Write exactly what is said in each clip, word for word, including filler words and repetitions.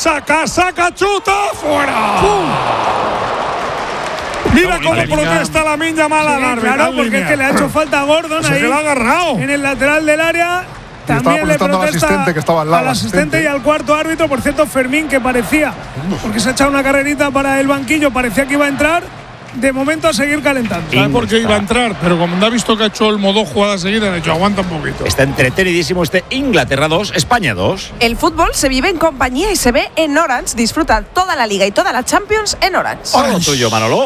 Saca, saca, chuta, fuera. ¡Pum! Mira cómo protesta Lamine Yamal al árbitro. Claro, porque es que le ha hecho falta a Gordon ahí. Se lo ha agarrado. En el lateral del área. También le protesta al asistente que estaba al lado. Al asistente y al cuarto árbitro. Por cierto, Fermín, que parecía, porque se ha echado una carrerita para el banquillo, parecía que iba a entrar. De momento a seguir calentando. ¿Sabes por qué iba a entrar? Pero como ha visto que ha hecho Olmo dos jugadas seguidas, ha dicho aguanta un poquito. Está entretenidísimo este Inglaterra dos, España dos. El fútbol se vive en compañía y se ve en Orange. Disfruta toda la Liga y toda la Champions en Orange. Todo tuyo, Manolo.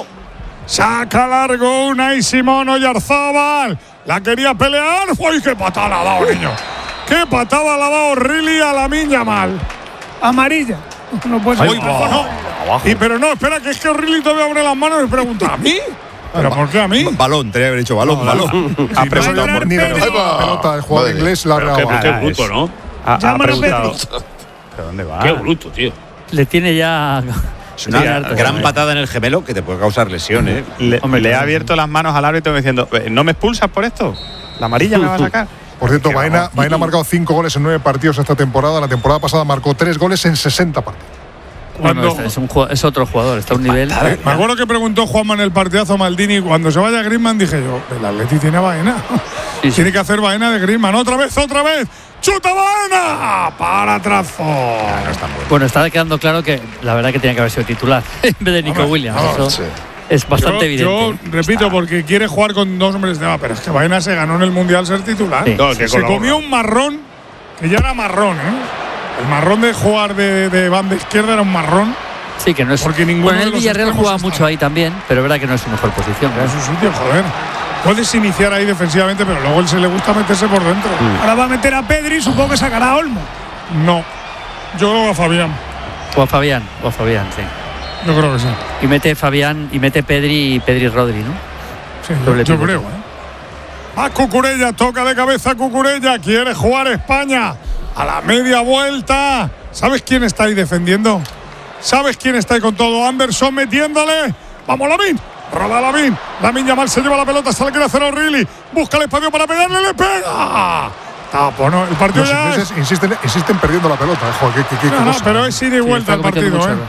Saca largo Unai Simón Oyarzábal. La quería pelear. ¡Uy, qué patada le ha dado, niño! ¡Qué patada le ha dado Riley a Lamine Yamal! Amarilla. No puede ser. Uy, no. Y pero no, espera, que es que Riley todavía abre las manos y me pregunta ¿a mí? ¿Pero por qué a mí? Balón, tenía que haber dicho balón, no, balón. Ha preguntado por ni la pelota del jugador inglés la ha Qué, qué bruto, ¿no? Ha, ha preguntado. ¿Pero dónde va? Qué bruto, tío. Le tiene ya. Es una sí, gran patada en el gemelo que te puede causar lesión, ¿eh? Le, Hombre, le ha abierto las manos al árbitro diciendo, ¿no me expulsas por esto? ¿La amarilla me va a sacar? Por cierto, Baena, Baena ha marcado cinco goles en nueve partidos esta temporada. La temporada pasada marcó tres goles en sesenta partidos. Bueno, este es, un, es otro jugador, está a un nivel. Eh, me acuerdo que preguntó Juanma en el partidazo Maldini, cuando se vaya Griezmann, dije yo, el Atleti tiene a Baena. Sí, sí. Tiene que hacer Baena de Griezmann. Otra vez, otra vez. ¡Chuta Baena! Para trazo. No está bueno. bueno, está quedando claro que la verdad que tenía que haber sido titular en vez de Nico Williams. No, eso sí. Es bastante yo, evidente. Yo repito, está. porque quiere jugar con dos hombres de más, pero es que Baena se ganó en el Mundial ser titular. Sí. No, que se comió un marrón, que ya era marrón, ¿eh? El marrón de jugar de, de banda izquierda era un marrón. Sí, que no es. Porque ninguno bueno, el de Villarreal juega está. mucho ahí también, pero es verdad que no es su mejor posición. Es su sitio, joder. Puedes iniciar ahí defensivamente, pero luego él se le gusta meterse por dentro. Mm. Ahora va a meter a Pedri, supongo que sacará a Olmo. No, yo creo a Fabián. O a Fabián, o a Fabián, sí. Yo creo que sí. Y mete Fabián, y mete Pedri y Pedri Rodri, ¿no? Sí, yo, yo creo, ¿eh? A Cucurella, toca de cabeza Cucurella, quiere jugar España. A la media vuelta. ¿Sabes quién está ahí defendiendo? ¿Sabes quién está ahí con todo? Anderson metiéndole. ¡Vamos, Lamine! Roba Lamine. Lamine Yamal se lleva la pelota, se la quiere hacer a O'Reilly. Busca el espacio para pegarle, le pega. Tapo, ¿no? El partido Los ya ingleses es... insisten, insisten perdiendo la pelota. Joder, ¿qué, qué, qué no, no, cosa? pero es ida y vuelta sí, el partido, ¿eh?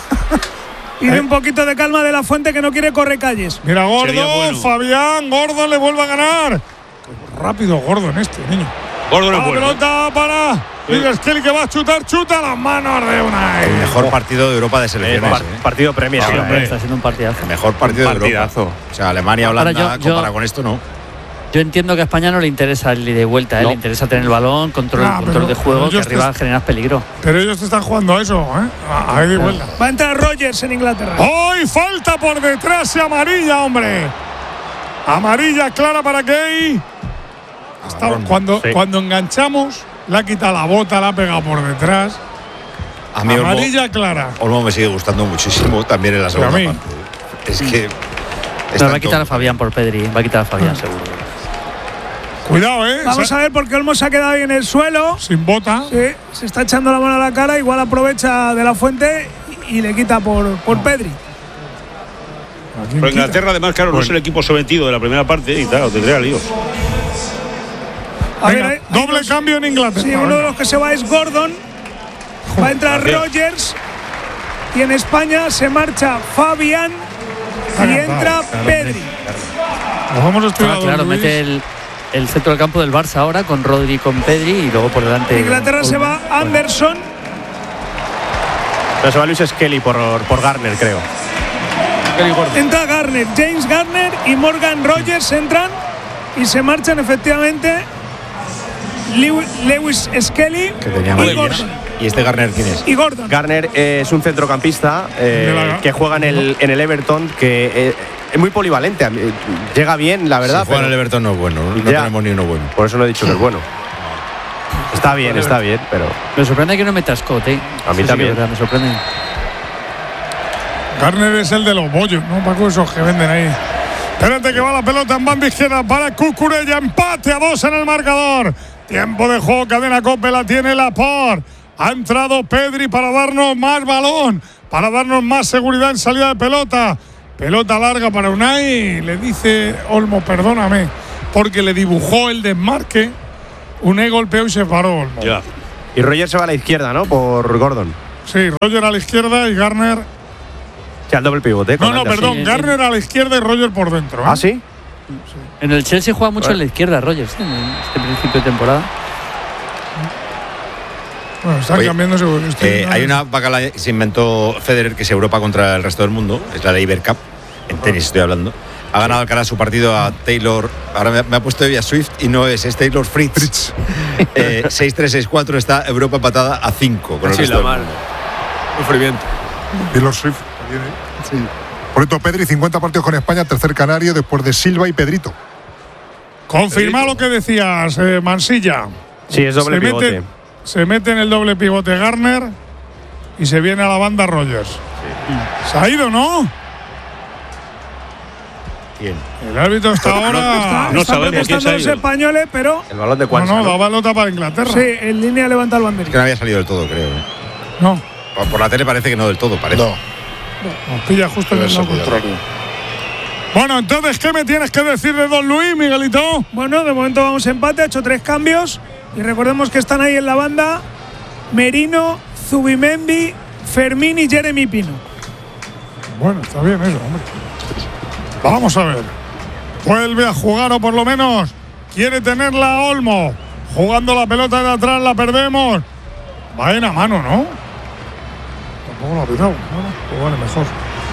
Y de un poquito de calma de la Fuente, que no quiere correr calles. Mira, Gordo, bueno. Fabián, Gordo le vuelve a ganar. Qué rápido Gordo en este, niño. Gordo la no bueno. pelota para Miguel Skelly, que va a chutar, chuta las manos de Unai. El mejor partido de Europa de selecciones. Eh, par, ¿eh? Partido Premier. Sí, ahora, hombre, eh. está siendo un partidazo. El mejor partido un de Europa. O sea, Alemania, Holanda, yo, yo, comparado con esto, no. Yo entiendo que a España no le interesa el ida y vuelta, ¿eh? No. Le interesa tener el balón, control, Ah, control pero, de juego, que arriba te... generas peligro. Pero ellos te están jugando a eso, ¿eh? A, a ida y vuelta. Va a entrar Rogers en Inglaterra. ¡Hoy falta por detrás y amarilla, hombre! Amarilla clara para Gay. Hasta cuando, sí. cuando enganchamos, le ha quitado la bota, la ha pegado por detrás. A mí amarilla Olmo, clara. Olmo me sigue gustando muchísimo también en la segunda parte. Es que. No, va a quitar a Fabián por Pedri, va a quitar a Fabián, seguro. Cuidado, ¿eh? Vamos se... a ver, porque Olmo se ha quedado ahí en el suelo. Sin bota. Sí, se está echando la mano a la cara, igual aprovecha de la Fuente y, y le quita por, por Pedri. Pero Inglaterra, además, claro, bueno. no es el equipo sometido de la primera parte y claro, tendría líos. A Venga, ver, doble dos, cambio en Inglaterra. Sí, uno de los que se va es Gordon. Va a entrar Rogers. Y en España se marcha Fabián. Y entra Pedri. Nos vamos a estudiar. Ah, claro, mete el, el centro del campo del Barça ahora con Rodri y con Pedri y luego por delante. Inglaterra Olmo. se va Anderson. Pero se va Luis Skelly por, por Garner, creo. Entra Garner, James Garner y Morgan Rogers entran y se marchan efectivamente Lewis Skelly y Gordon. ¿Y este Garner quién es? Y Gordon. Garner eh, es un centrocampista eh, que juega en el, en el Everton, que eh, es muy polivalente. Llega bien, la verdad. Si juega en el Everton no es bueno, no ya, tenemos ni uno bueno. Por eso no he dicho que es bueno. Está bien, está bien, pero. Me sorprende que no metas Scott, ¿eh? A mí sí, también. Sí, me sorprende. Garner es el de los bollos, ¿no? Paco, esos que venden ahí. Espérate que va la pelota en banda izquierda para Cucurella. Empate a dos en el marcador. Tiempo de juego, cadena Cope la tiene Laporte. Ha entrado Pedri para darnos más balón, para darnos más seguridad en salida de pelota. Pelota larga para Unai. Le dice Olmo, perdóname, porque le dibujó el desmarque. Unai golpeó y se paró Olmo. Ya. Y Roger se va a la izquierda, ¿no? Por Gordon. Sí, Roger a la izquierda y Garner. Que al doble pivote. No, no, perdón. Sí, Garner sí. a la izquierda y Roger por dentro. ¿eh? ¿Ah, sí? sí? En el Chelsea juega mucho bueno. en la izquierda, Rogers, en este principio de temporada. Bueno, están Oye, cambiando seguro. Eh, hay una bacala que se inventó Federer, que es Europa contra el resto del mundo. Es la Labour Cup. En tenis estoy hablando. Ha ganado Alcaraz su partido a Taylor. Ahora me, me ha puesto Evia Swift y no es, es Taylor Fritz. Fritz. eh, seis tres seis cuatro, está Europa empatada a cinco con el resto del mundo. Sufrimiento. Taylor Swift. Sí. Por esto, Pedri, cincuenta partidos con España, tercer canario después de Silva y Pedrito. Confirma Pedrito. Lo que decías, eh, Mansilla. Sí, es doble se pivote. Mete, se mete en el doble pivote Garner y se viene a la banda Rogers. Sí. Se ha ido, ¿no? ¿Quién? El árbitro está ahora. está, no está sabemos quién se ha los ido. españoles, pero. El balón de Cuanza. No, no, daba nota para Inglaterra. Sí, en línea levanta el banderín. Es que no había salido del todo, creo. ¿eh? No. Por, por la tele parece que no del todo, parece. No. Nos pilla justo en el lado contrario. Bueno, entonces, ¿qué me tienes que decir de Don Luis, Miguelito? Bueno, de momento vamos a empate, ha hecho tres cambios. Y recordemos que están ahí en la banda Merino, Zubimendi, Fermín y Jeremy Pino. Bueno, está bien eso, hombre. Vamos a ver. Vuelve a jugar, o por lo menos quiere tenerla Olmo. Jugando la pelota de atrás, la perdemos. Va en a mano, ¿no? Tampoco lo ha pitado. Bueno, pues vale, mejor.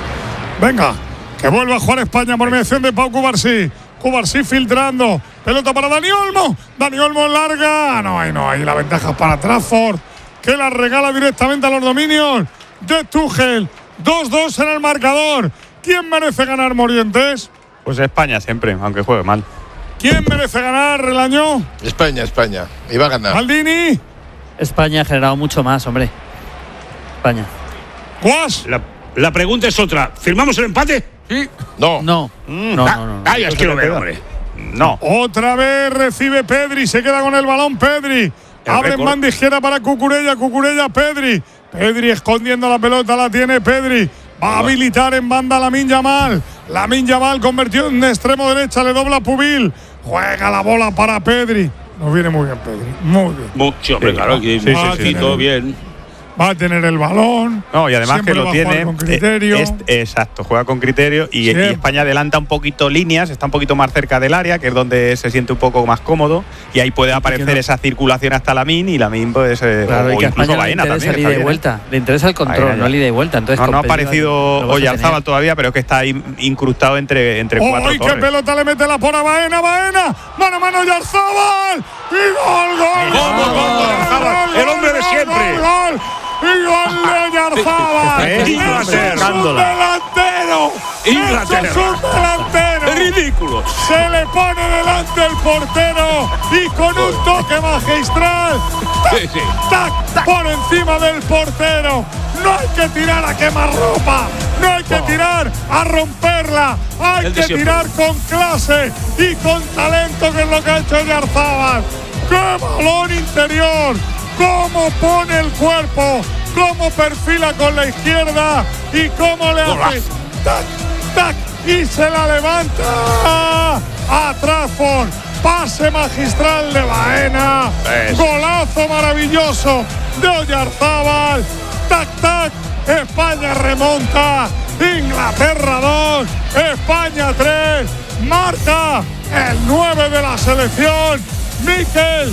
Venga, que vuelva a jugar España por mediación de Pau Cubarsí. Cubarsí filtrando. Pelota para Dani Olmo. Dani Olmo larga. No hay, no hay. La ventaja para Trafford, que la regala directamente a los dominios de Tuchel. dos dos en el marcador. ¿Quién merece ganar, Morientes? Pues España siempre, aunque juegue mal. ¿Quién merece ganar el año? España, España. Y va a ganar. Maldini. España ha generado mucho más, hombre. España. ¿Guas? La, la pregunta es otra. ¿Firmamos el empate? Sí. No. No. Mm. No, no, no. Ah, ya quiero ver, hombre. No. Otra vez recibe Pedri. Se queda con el balón Pedri. Abre en banda izquierda para Cucurella. Cucurella, Pedri. Pedri escondiendo la pelota. La tiene Pedri. Va a habilitar en banda Lamine Yamal. Lamine Yamal convirtió en extremo derecha. Le dobla Pubil. Juega la bola para Pedri. Nos viene muy bien Pedri. Muy bien. Mucho, hombre, claro. Sí, sí, sí, sí, todo bien. Va a tener el balón. No, y además que lo tiene. Con criterio. Es, es, exacto, juega con criterio. Y, y España adelanta un poquito líneas, está un poquito más cerca del área, que es donde se siente un poco más cómodo. Y ahí puede aparecer no. esa circulación hasta Lamine. Y Lamine, pues. Claro, o y que incluso a Baena también. Le, ida y vuelta. Le interesa el control, Baena, no el ida y vuelta. Entonces, no, no ha aparecido Oyarzábal todavía, pero es que está ahí incrustado entre, entre oh, cuatro. ¡Ay, qué pelota le mete la por a Baena! ¡Baena! ¡Mano a mano Oyarzábal! ¡Y gol, gol! ¡Gol, gol, gol! ¡El hombre de siempre! ¡Gol! ¡Y gol de Oyarzábal! ¡Es un delantero! ¡Inglaterra! ¡Es un delantero! ¡Ridículo! Se le pone delante el portero y con un toque magistral ¡tac, sí, sí. tac, tac! Por encima del portero. No hay que tirar a quemarropa, no hay que oh. tirar a romperla, hay que tirar con clase y con talento, que es lo que ha hecho Oyarzábal. ¡Qué balón interior! Cómo pone el cuerpo, cómo perfila con la izquierda y cómo le hace tac, tac, y se la levanta a Trafford. Pase magistral de Baena, Eso. Golazo maravilloso de Oyarzábal. Tac, tac, España remonta. Inglaterra dos, España tres. Marca el nueve de la selección, Mikel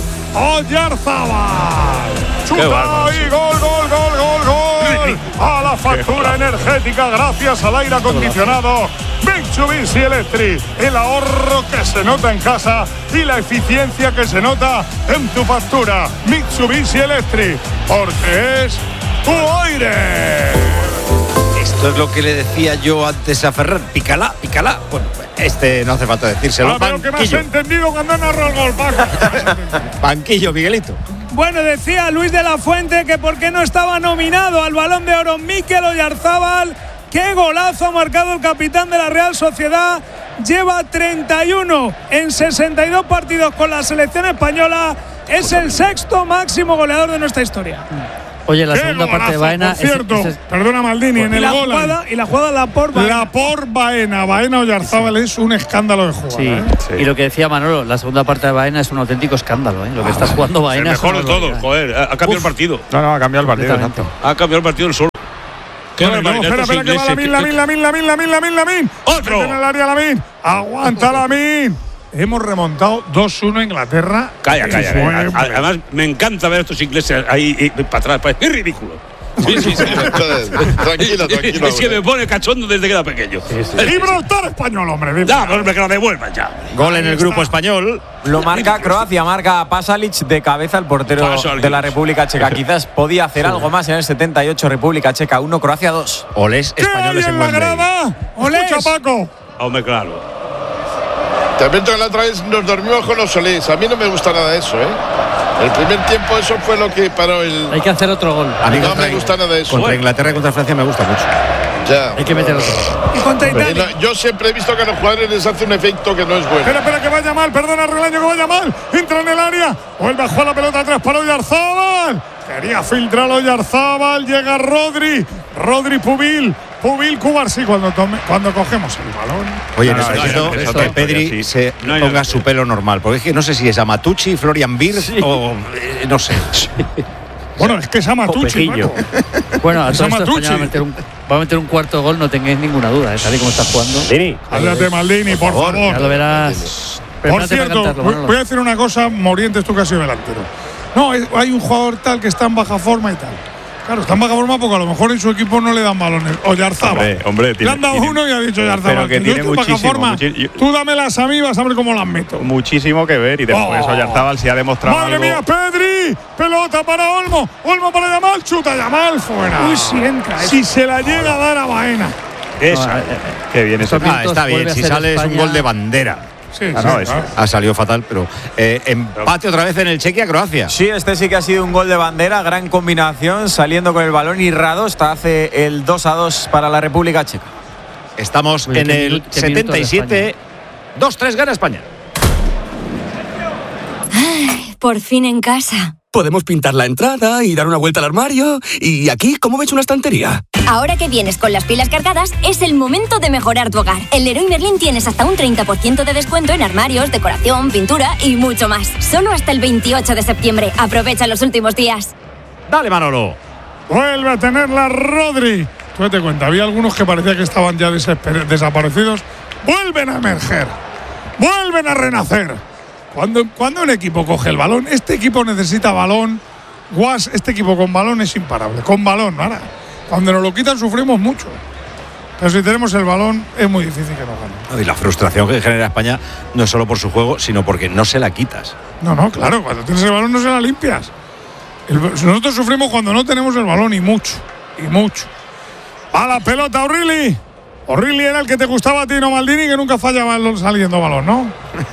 Oyarzábal. Chuta y gol, gol, gol, gol, gol. A la factura energética gracias al aire acondicionado Mitsubishi Electric. El ahorro que se nota en casa y la eficiencia que se nota en tu factura. Mitsubishi Electric, porque es tu aire. Esto es lo que le decía yo antes a Ferrer. Pícala, pícala. Bueno, este no hace falta decírselo. Ah, pero que me has entendido cuando narro el gol, Paco. Banquillo, Miguelito. Bueno, decía Luis de la Fuente que por qué no estaba nominado al Balón de Oro Mikel Oyarzábal. Qué golazo ha marcado el capitán de la Real Sociedad. Lleva treinta y uno en sesenta y dos partidos con la selección española. Es el sexto máximo goleador de nuestra historia. Oye, la ¡Qué segunda golazo, parte de Baena. por cierto, ese- ese- perdona Maldini, en Y el la gol. jugada, y la jugada la por Baena. La por Baena, Baena Oyarzábal es un escándalo de jugada. Sí. ¿eh? Sí. Y lo que decía Manolo, la segunda parte de Baena es un auténtico escándalo. ¿eh? Lo que Ah, está jugando El Baena es mejor una de todos, barbaridad. joder. Ha ha cambiado el partido. No, no, ha cambiado el partido. Completamente. Exacto. Ha cambiado el partido el solo. Qué Bueno, no, barbaridad espera, estos espera, que va ingleses, Lamin, que- Lamin, Lamin, Lamin, Lamin, Lamin, Lamin. ¡Otro! Mete en el área Lamin. Aguanta Lamin. Hemos remontado dos uno a Inglaterra. Calla, calla, Fue- calla. Además, me encanta ver a estos ingleses ahí y, para atrás. Pues, es ridículo. Sí, sí, sí. Entonces, tranquilo, tranquilo. Es que me pone cachondo desde que era pequeño. Gibraltar español, hombre. dime. Ya, pues que lo devuelvan ya. Gol en el grupo español. Lo marca Croacia, marca a Pasalic de cabeza, el portero Pasalic. de la República Checa. Quizás podía hacer algo más en el setenta y ocho, República Checa uno, Croacia dos. Olés ¿Qué hay españoles en en la Wembley. grada? Olés. Escucha, Paco. Hombre, claro. Te advierto que la otra vez nos dormimos con los solés. A mí no me gusta nada eso, ¿eh? El primer tiempo eso fue lo que paró el... Hay que hacer otro gol. A mí No contra- me gusta nada de eso. Contra ¿eh? Inglaterra y contra Francia me gusta mucho. Ya. Hay que meter otro. Y contra Eh, Italia. no, Yo siempre he visto que a los jugadores les hace un efecto que no es bueno. Espera, espera, que vaya mal. Perdona, Relaño, que vaya mal. Entra en el área. Vuelve a jugar la pelota atrás para Oyarzábal. Quería filtrar Oyarzábal. Llega Rodri. Rodri Pubil. Pubil Cubarsí cuando, tome, cuando cogemos el balón. Oye, No, no, necesito no, no, que no, Pedri sí. se No hay ponga nada. su pelo normal. Porque es que no sé si es Amatucci, Florian Wirtz o. eh, no sé. Bueno, es que es Amatucci, Pejillo. Paco. Bueno, a Es todo esto Amatucci. España va a meter un, va a meter un cuarto gol, no tengáis ninguna duda, ¿eh? Tal y como está jugando. Dini. Háblate, Maldini, por favor, favor. Ya lo verás. Por Prepárate para cierto, cantarlo, voy, Manolo. voy a decir una cosa, Morientes, tú que has sido delantero. No, es- hay un jugador tal que está en baja forma y tal. Claro, está en baja forma porque a lo mejor en su equipo no le dan balones. Oyarzábal. Hombre, hombre, Le tiene- han dado tiene- uno y ha dicho Oyarzábal. pero que yo tiene estoy en baja muchísimo, forma. muchi- yo- Tú dámelas a mí, vas a ver cómo las meto. Muchísimo que ver y después Oh. Oyarzábal sí ha demostrado ¡Madre algo. mía, Pedri! Pelota para Olmo. Olmo para Yamal. Chuta Yamal fuera. Uy, si entra. Si se la llega a dar a Baena. Esa. No, eh, eh, Qué bien eso. Estos Ah, está bien. vuelve a Si hacer sale es un España- gol de bandera. Sí, Ah, sí, no, es- claro. Ha salido fatal, pero eh, empate otra vez en el Chequia-Croacia. Sí, este sí que ha sido un gol de bandera, gran combinación, saliendo con el balón y Radosta hace el dos a dos para la República Checa. Estamos Oye, en qué el minuto- qué minuto de setenta y siete. dos tres gana España. Por fin en casa. Podemos pintar la entrada y dar una vuelta al armario. Y aquí, ¿cómo ves una estantería? Ahora que vienes con las pilas cargadas, es el momento de mejorar tu hogar. En Leroy Merlin tienes hasta un treinta por ciento de descuento en armarios, decoración, pintura y mucho más. Solo hasta el veintiocho de septiembre. Aprovecha los últimos días. Dale, Manolo. Vuelve a tenerla Rodri. Tú date cuenta, había algunos que parecía que estaban ya desesper- desaparecidos. Vuelven a emerger. Vuelven a renacer. Cuando, cuando un equipo coge el balón, este equipo necesita balón. Guas, este equipo con balón es imparable. Con balón, ahora. Cuando nos lo quitan sufrimos mucho. Pero si tenemos el balón es muy difícil que nos ganen. Y la frustración que genera España no es solo por su juego, sino porque no se la quitas. No, no, claro, cuando tienes el balón no se la limpias. El- nosotros sufrimos cuando no tenemos el balón y mucho, y mucho. A la pelota, O'Reilly. O'Reilly era el que te gustaba a ti, no Maldini, que nunca fallaba el- saliendo balón, ¿no?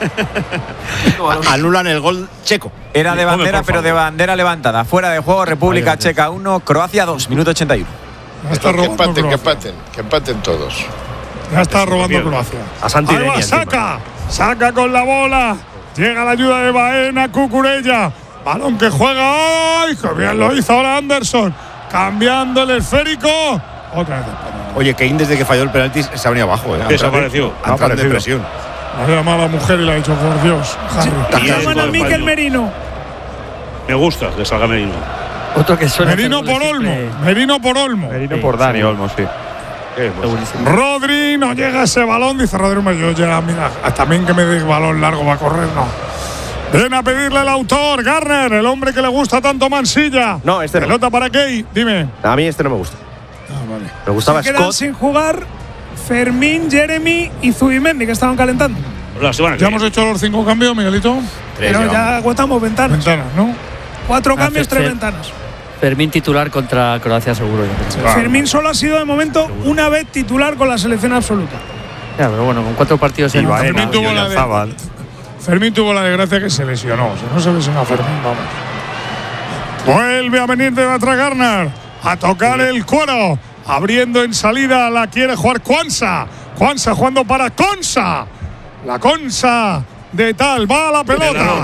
Anulan el gol checo. Era de Hombre, bandera, por pero de favor. bandera levantada. Fuera de juego, República Checa uno, Croacia dos, minuto ochenta y uno. Ya está Que robando empaten, que Croacia. empaten, que empaten todos. Ya está robando Croacia. A Santi Ahí va, Denia encima. saca, saca con la bola. Llega la ayuda de Baena, Cucurella. Balón que juega. ¡Ay, qué bien lo hizo ahora Anderson! Cambiando el esférico. Otra vez España. Oye, Kane desde que falló el penalti se ha venido abajo. ¿eh? Desapareció. Ha entrado en depresión. La ha llamado a la mujer y le ha dicho, por Dios, Harry. Llaman a Mikel Merino. Me gusta que salga Merino. Otro que suena. Merino por Olmo. Merino por Olmo. Merino por Dani Olmo, sí. Rodri, no llega ese balón. Dice Rodri, "Hombre, yo llega, mira, también que me dé balón largo va a correr, no. Ven a pedirle el autor, Garner, el hombre que le gusta tanto Mansilla. No, este no. Pelota para Key, dime. A mí este no me gusta. Ah, vale. Me gustaba Se quedan Scott. sin jugar Fermín, Jeremy y Zubimendi, que estaban calentando. La semana que Ya viene. hemos hecho los cinco cambios, Miguelito. Tres Pero llevamos. ya aguantamos ventanas. Ventanas, ¿no? Cuatro Ah, cambios, Fer- tres Fer- ventanas. Fermín titular contra Croacia seguro. yo creo. Fermín solo ha sido de momento una vez titular con la selección absoluta. Ya, pero bueno, con cuatro partidos Y en Baena, Fermín tuvo y la de- Oyarzábal. Fermín tuvo la desgracia que se lesionó. Si no se lesiona Fermín, vamos. Vuelve a venir de atrás Garner. A tocar el cuero. Abriendo en salida, la quiere jugar Cuanza. Cuanza jugando para Consa. La Consa de tal. Va a la pelota.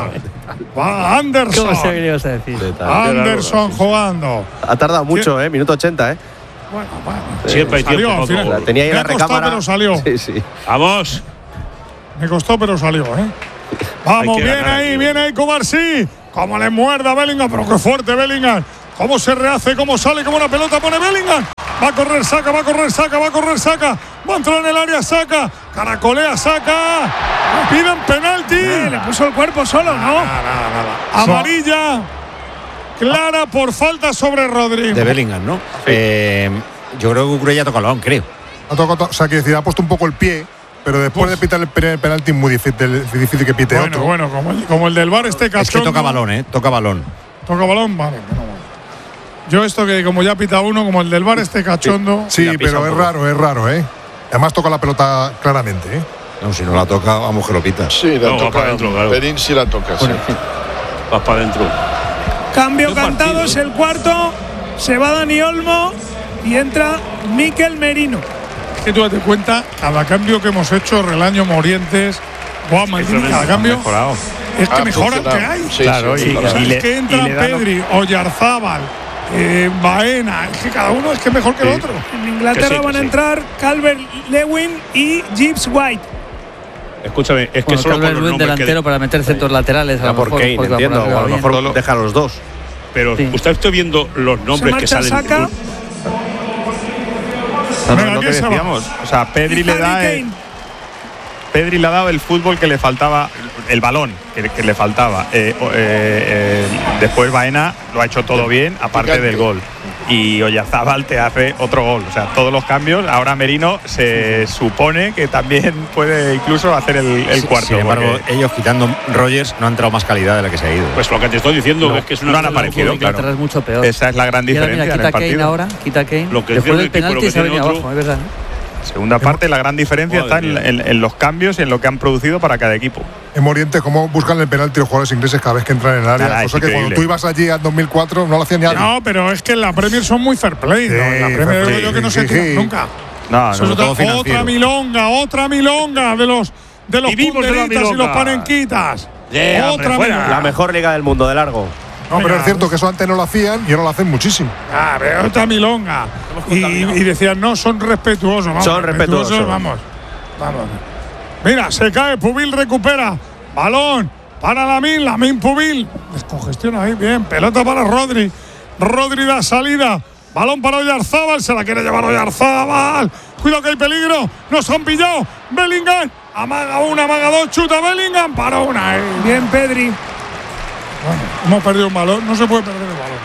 Va Anderson. ¿Cómo se ibas a decir? Anderson jugando. Ha tardado mucho, ¿eh? Minuto ochenta, ¿eh? Bueno, bueno. Siempre hay salió, tiempo. al final. La tenía ahí en la Me costó, recámara. pero salió. Sí, sí. Vamos. Me costó, pero salió, ¿eh? Vamos, Hay que bien ganar ahí, aquí. bien ahí, Cubarsí. Cómo le muerda a Bellingham, pero qué fuerte Bellingham. Cómo se rehace, cómo sale, cómo una pelota pone Bellingham. Va a correr, saca, va a correr, saca, va a correr, saca. Va a entrar en el área, saca. Caracolea, saca. Piden penalti. Eh, le puso el cuerpo solo, ¿no? Nada, nada, nada. Amarilla. Clara por falta sobre Rodri. De Bellingham, ¿no? Eh, yo creo que Cucurella toca el balón, creo. Ha tocado, o sea, que decir, ha puesto un poco el pie, pero después Uf. de pitar el primer penalti, muy difícil, difícil que pite Bueno, otro. bueno, como el, como el del bar este cachondo. Es que toca balón, ¿eh? Toca balón. Toca balón, vale. Bueno, bueno. Yo esto que como ya pita uno, como el del bar este cachondo. Sí, La pisa pero un es poco. raro, es raro, ¿eh? Además toca la pelota claramente, ¿eh? No, si no la toca, vamos que lo pita. Sí, la No, va toca. para adentro, claro. Perín sí la toca, sí. Vas para adentro. Cambio Qué cantado, partido. es el cuarto. Se va Dani Olmo y entra Mikel Merino. Es que tú date cuenta, cada cambio que hemos hecho, Relaño, Morientes, Guama, cada cambio Mejorado. es que Ah, mejora el que funciona. hay. Sí, Claro, sí, y- claro. y Es le- que entra y le dan- Pedri, Oyarzábal, eh, Baena, es que cada uno es que mejor que el Sí. otro. En Inglaterra Que sí, que van a sí. entrar Calvert Lewin y Gibbs White. Escúchame, es que Bueno, solo Calvert por los Lewin nombres que- delantero para meter centros laterales. A Ya lo por mejor, Kane, porque va entiendo. por O a lo arriba mejor bien. deja a los dos. Pero Sí. usted estoy viendo los Se nombres que marcha salen. Saka. No, no, Venga, lo ¿quién que se va? decíamos. O sea, Pedri Y le Harry da. el- Kane. Pedri le ha dado el fútbol que le faltaba, el balón que, que le faltaba. Eh, o- eh, eh, después Baena lo ha hecho todo bien, aparte Gigante. del gol. Y Oyarzábal te hace otro gol. O sea, todos los cambios. Ahora Merino se supone que también puede incluso hacer el, el Sí, cuarto. Sin embargo, porque ellos quitando Rogers no ha entrado más calidad de la que se ha ido. Pues lo que te estoy diciendo No, es que es una no han cosa de aparecido, fútbol. claro. Inglaterra es mucho peor. esa es la gran Y ahora diferencia mira, en quita el Kane partido. ahora, quita Kane. Lo que Después decía del el tipo, lo penalti que se ha tiene venido otro. abajo, es verdad. Segunda parte, la gran diferencia Madre está en, mía. en- en los cambios y en lo que han producido para cada equipo. En Morientes, cómo buscan el penalti los jugadores ingleses cada vez que entran en el área. Nada, es Cosa que cuando increíble. tú ibas allí en dos mil cuatro no lo hacían ni alguien. No, pero es que en la Premier son muy fair play. ¿no? En la Sí, Premier fair digo play, yo que no sí, se tiran sí. nunca. No, Eso no, es todo otra, financiero. otra milonga, otra milonga de los de los Vivimos de la punderitas y los milonga. panenquitas. Yeah, otra hombre, fuera. milonga. La mejor liga del mundo, de largo. No, pero Venga. es cierto que eso antes no lo hacían y ahora lo hacen muchísimo. Ah, pero otra milonga. Y, y decían, no, son respetuosos. Vamos, Son respetuosos. Vamos, vamos. Mira, se cae, Pubil recupera. Balón para Lamin, Lamin Pubil. Descongestiona ahí, bien. Pelota para Rodri. Rodri da salida. Balón para Oyarzábal, se la quiere llevar Oyarzábal. Cuidado que hay peligro. Nos han pillado. Bellingham. Amaga una, amaga dos, chuta Bellingham. Para una. eh. Bien, Pedri. Bueno, hemos perdido un balón. No se puede perder el balón.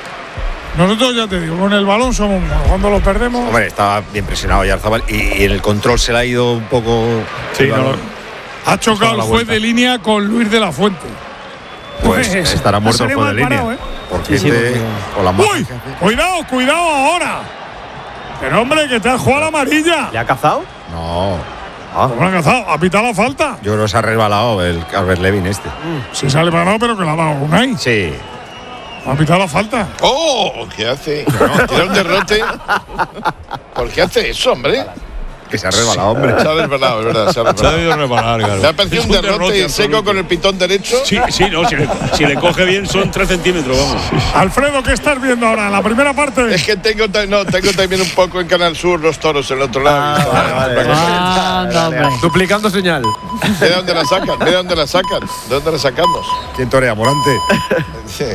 Nosotros ya te digo, con el balón somos buenos. Cuando lo perdemos. Hombre, estaba bien presionado Oyarzábal y, y en el control se le ha ido un poco. Sí, el no, balón. Ha chocado el la juez vuelta. de línea con Luis de la Fuente. Pues estará muerto el Salió juez de mal línea. parado, ¿eh? Porque Sí, sí, este, porque- con la ¡Uy! magia. Cuidado, cuidado ahora. Pero hombre, que te has jugado la amarilla. ¿Le ha cazado? No, ¿Cómo lo han cazado? ¿Ha pitado la falta? yo creo que se ha resbalado el Calvert Levin este. Sí sale parado, pero que la ha dado Unai. Sí. ¿Ha pitado la falta? ¡Oh! ¿Qué hace? Tira un derrote. ¿Por qué hace eso, hombre? Que se ha resbalado, hombre. Se ha resbalado, es verdad. Se ha Se ha resbalado. debido reparar, claro. Me ha parecido Es un derrote seco absoluto. con el pitón derecho. Sí, sí, no, si le, si le coge bien son tres centímetros, vamos. Alfredo, ¿qué estás viendo ahora? La primera parte. Es que tengo, ta- no, tengo también un poco en Canal Sur los toros en el otro lado. Ah, no, hombre. Duplicando señal. ¿De dónde la sacan? ¿De dónde la sacan? ¿De dónde la sacamos? ¿Quién torea, Morante? Sí.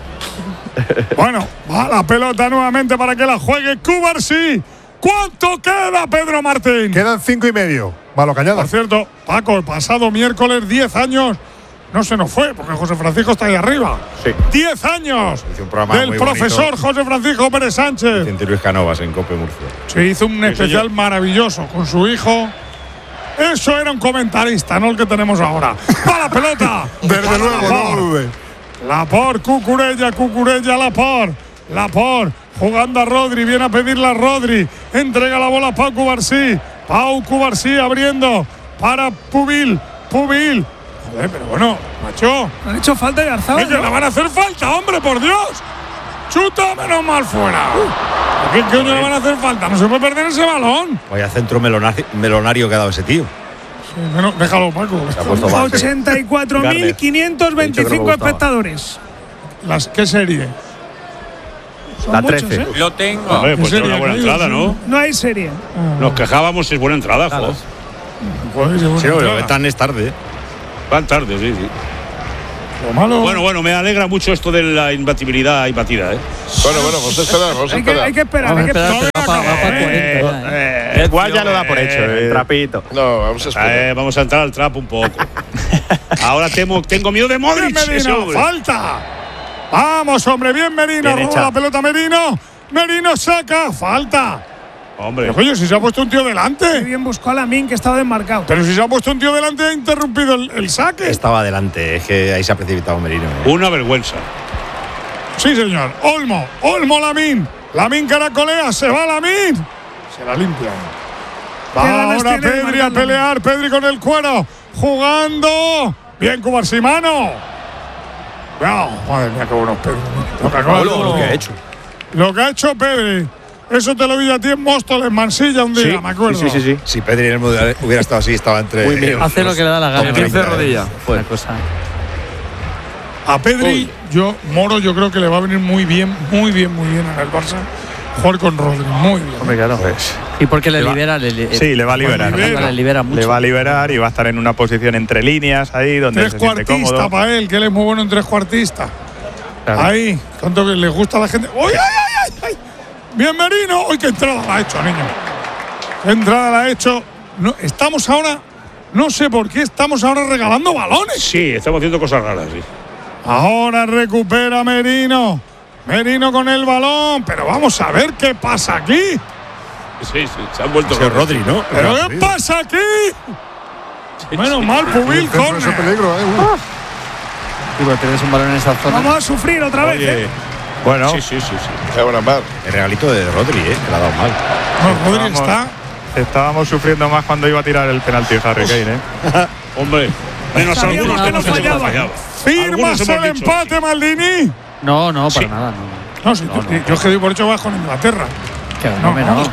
Bueno, va la pelota nuevamente para que la juegue Cubarsí. ¿Cuánto queda, Pedro Martín? Quedan cinco y medio. Malo Por cañada. cierto, Paco, el pasado miércoles, diez años, no se nos fue, porque José Francisco está ahí arriba. Sí. diez años Hizo un programa del muy profesor bonito. José Francisco Pérez Sánchez. Vicente Luis Canovas en Cope Murcia. Se hizo un especial señor. maravilloso con su hijo. Eso era un comentarista, no el que tenemos ahora. ¡Va la pelota! Desde Para luego, no Laporte. lo dude. Laporte, Cucurella, Cucurella, Laporte. Laporte, jugando a Rodri, viene a pedirle a Rodri. Entrega la bola a Pau Cubarsí. Pau Cubarsí abriendo para Pubil. Pubil. Joder, pero bueno, macho. Han hecho falta y Arzabal. ¡Que le van a hacer falta, hombre, por Dios! ¡Chuta, menos mal fuera! ¿A qué coño le van a hacer falta? No se puede perder ese balón. Vaya centro melonario, melonario que ha dado ese tío. Bueno, déjalo, Paco. ochenta y cuatro mil quinientos veinticinco espectadores. Las, ¿Qué serie? Son La muchos, trece. ¿eh? Lo tengo. Hombre, pues es una buena entrada, ¿no? No hay serie. Nos quejábamos, es buena entrada, jo. Sí, pero tan es tarde. Van tarde, sí, sí. Lo malo. Bueno, bueno, me alegra mucho esto de la imbatibilidad y batida, ¿eh? Bueno, bueno, vamos a esperar, vamos a Hay que, esperar. hay que esperar, hay que esperar. Eh, igual ya lo da por hecho, el trapito. No, vamos a esperar. Eh, vamos a entrar al trap un poco. Ahora temo, tengo miedo de Modric. Bien, ese Merino, hombre. falta. Vamos, hombre, bien Merino. Bien Roba hecha. la pelota Merino. Merino saca, falta. Hombre. Pero, coño, si se ha puesto un tío Qué delante. bien buscó a Lamin, que estaba desmarcado. Pero si se ha puesto un tío delante, ha interrumpido el, el saque. Estaba adelante, es que ahí se ha precipitado Merino. ¿eh? Una vergüenza. Sí, señor. Olmo, Olmo Lamin. Lamin caracolea, se va Lamin. Se la limpia. Qué ganas Ahora tiene de Pedri marcar a pelear, Pedri con el cuero. Jugando. Bien, Cubarsimano. No, madre mía, qué buenos Pedri. Lo que, acaba de- Lo que ha hecho. Lo que ha hecho Pedri. Eso te lo vi a ti en Móstoles, Mansilla, un día, Sí, me acuerdo. sí, sí, sí. Si Pedri en el mundial hubiera estado así, estaba entre. Muy bien. Hace lo que le da la gana. quince rodillas. Fue cosa. A Pedri, yo, Moro, yo creo que le va a venir muy bien, muy bien, muy bien en el Barça. Jugar con Rodri, muy bien. Hombre, claro. Pues, Y porque le Le va- libera. Le, le- sí, le va a liberar. libera. Le libera mucho. Le va a liberar y va a estar en una posición entre líneas ahí donde Tres se siente cuartista cómodo. para él, que él es muy bueno en tres cuartistas. Claro. Ahí, tanto que le gusta a la gente. ¡Uy, ay, ay, ay! ay! Bien Merino. ¡Uy, qué entrada la ha hecho, niño! ¿Qué entrada la ha hecho? No, estamos ahora, no sé por qué, estamos ahora regalando balones. Sí, estamos haciendo cosas raras, sí. Ahora recupera Merino. Merino con el balón. Pero vamos a ver qué pasa aquí. Sí, sí, se han vuelto. Es Rodri, ¿no? ¿Pero qué pasa aquí? Menos mal, Pubil, Centro ese córner. peligro, ¿eh? Uy. Y cuando tienes un balón en esa zona. Vamos a sufrir otra vez. Oye, ¿eh? bueno, Sí, sí, sí, sí. Qué buena mar. El regalito de Rodri, ¿eh? Que le ha dado mal. No, Rodri Vamos. está. estábamos sufriendo más cuando iba a tirar el penalti de Harry Kane, ¿eh? Hombre, menos Sabíamos algunos que que no no se fallaba. fallaba. ¿Firmas Algunos el hemos dicho, empate, Maldini? No, no, para Sí. nada. No. No, si No, tú- no. yo es que doy por hecho vas con Inglaterra. Que no, No, me no. no.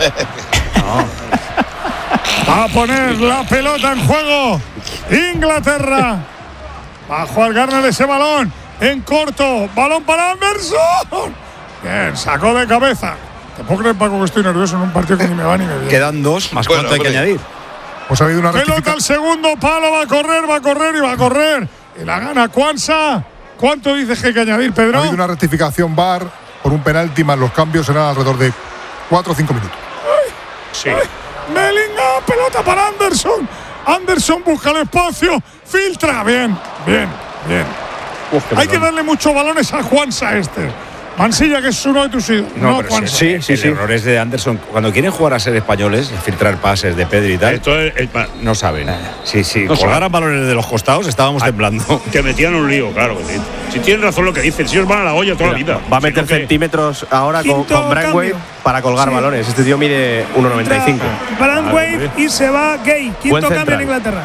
Va a poner la pelota en juego. Inglaterra. Va a jugar Garner ese balón en corto. Balón para Anderson. Bien, sacó de cabeza. Te puedo creer, Paco, que estoy nervioso en un partido que ni me va ni me viene. Quedan dos, más Bueno, cuánto hay que hombre. añadir. Pues ha habido una Pelota rectificación. al segundo palo. Va a correr, va a correr y va a correr. Y la gana Cuanza. ¿Cuánto dices que hay que añadir, Ha Pedro? habido una rectificación V A R por un penalti más los cambios serán alrededor de cuatro o cinco minutos. Sí. Bellingham, pelota para Anderson. Anderson busca el espacio, filtra. Bien, bien, bien. Hay que darle muchos balones a Juansa este. Mansilla, que es uno de tus ídolos. No, pero Juansa. sí, sí, el error es de Anderson. Cuando quieren jugar a ser españoles, filtrar pases de Pedri y tal, Esto es, es- no saben. Sí, sí, No colgaran balones de los costados, estábamos temblando. que metían un lío, claro. que sí. Si tienen razón lo que dicen, si ellos van a la olla toda la vida. Va a meter Sino que- centímetros ahora con, Quinto con Braithwaite cambio. para colgar Sí. balones. Este tío mide uno noventa y cinco. Brand Wave y se va Gay. Quinto Buen cambio central. en Inglaterra.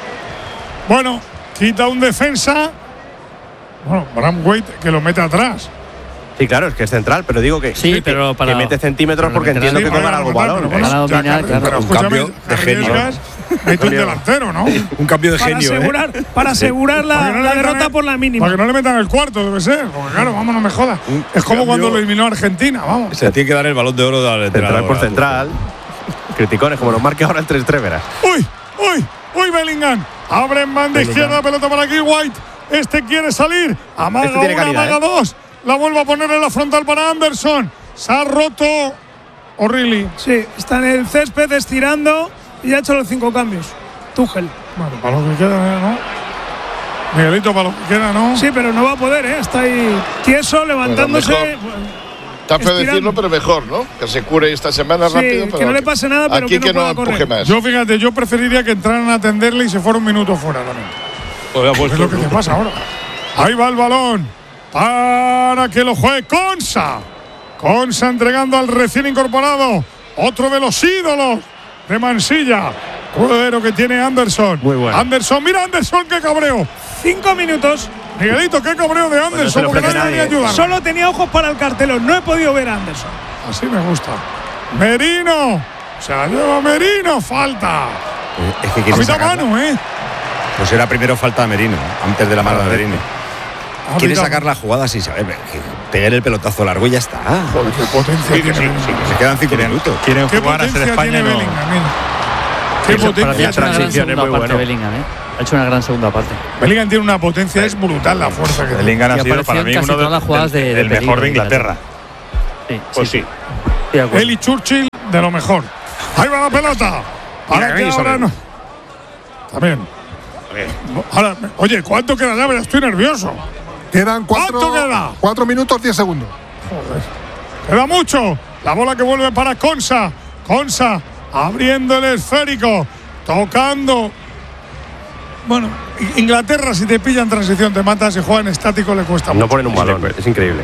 Bueno, quita un defensa. Bueno, Bram Waite que lo mete atrás. Sí, claro, es que es central, pero digo que, Sí, que- pero para- que mete centímetros para porque meter entiendo así, que para colgar algo rematar, balón. pero Para bueno, dominar, ya, claro. pero Un escúchame, cambio de genio. arriesgas, mete un delantero, ¿no? Un cambio de Para genio, ¿eh? asegurar, para asegurar la, Para que no le la metan derrota el- por la mínima. Para que no le metan el cuarto, debe ser. Porque claro, vamos, no me jodas. Es como cambio- cuando lo eliminó Argentina, vamos. Se tiene que dar el balón de oro al Central entrenador. por central. Criticones, como nos marque ahora el tres tres, verás. ¡Uy! ¡Uy! ¡Uy, Bellingham! Abre en banda izquierda, pelota para aquí, White. Este quiere salir. Amaga Este tiene una, calidad, amaga ¿eh? dos. La vuelve a poner en la frontal para Anderson. Se ha roto O'Reilly. Sí, está en el césped estirando y ha hecho los cinco cambios. Tuchel. Bueno, para lo que queda, ¿no? Miguelito, para lo que queda, ¿no? Sí, pero no va a poder, ¿eh? Está ahí tieso, levantándose. mejor. Está feo estirando. decirlo, pero mejor, ¿no? Que se cure esta semana Sí, rápido. que pero no le pase nada, pero aquí que no pueda empuje correr. más. Yo, fíjate, yo preferiría que entraran a atenderle y se fuera un minuto fuera también. Pues Es lo que te pasa ahora. Ahí va el balón para que lo juegue Consa. Consa entregando al recién incorporado. Otro de los ídolos de Mansilla. Cuero que tiene Anderson. Muy bueno. Anderson, mira Anderson, qué cabreo. Cinco minutos. Miguelito, qué cabreo de Anderson. se le porque ofrece nadie venía a nadie. ayudar. Solo tenía ojos para el cartelón. No he podido ver a Anderson. Así me gusta. Merino. Se la lleva Merino. Falta. Es que a quiere mitad sacarla. mano, ¿eh? Pues era primero falta de Merino, antes de la mano de Merino. A Quiere mitad- sacar la jugada sin saber. Pegar el pelotazo largo y ya está. Joder, qué potencia Sí, tiene sí, Bellingham. sí. Se quedan cinco Quieren, minutos. quieren Qué jugar a ser potencia España. tiene No. Bellingham, mira. Qué Eso, para mí potencia. ha hecho una gran transición es segunda muy parte bueno. Bellingham, ¿eh? Ha hecho una gran segunda parte. Bellingham tiene una potencia, es brutal la fuerza que tiene. Bellingham Y ha sido apareció para en mí casi uno de, todas las jugadas del- de- de del mejor peligro de de Inglaterra. Sí, Pues sí. estoy de acuerdo. Él y Churchill de lo mejor. Ahí va la pelota. Ahora Mira, que ahí ahora sobre. no. También. Ahora, oye, ¿cuánto queda ya? Ya estoy nervioso. Quedan cuatro, ¿Cuánto queda? cuatro minutos, diez segundos. Joder. Queda mucho. La bola que vuelve para Konsa. Konsa abriendo el esférico. Tocando. Bueno, Inglaterra, si te pilla en transición, te mata. Si juega en estático, le cuesta mucho. No ponen un balón, es increíble.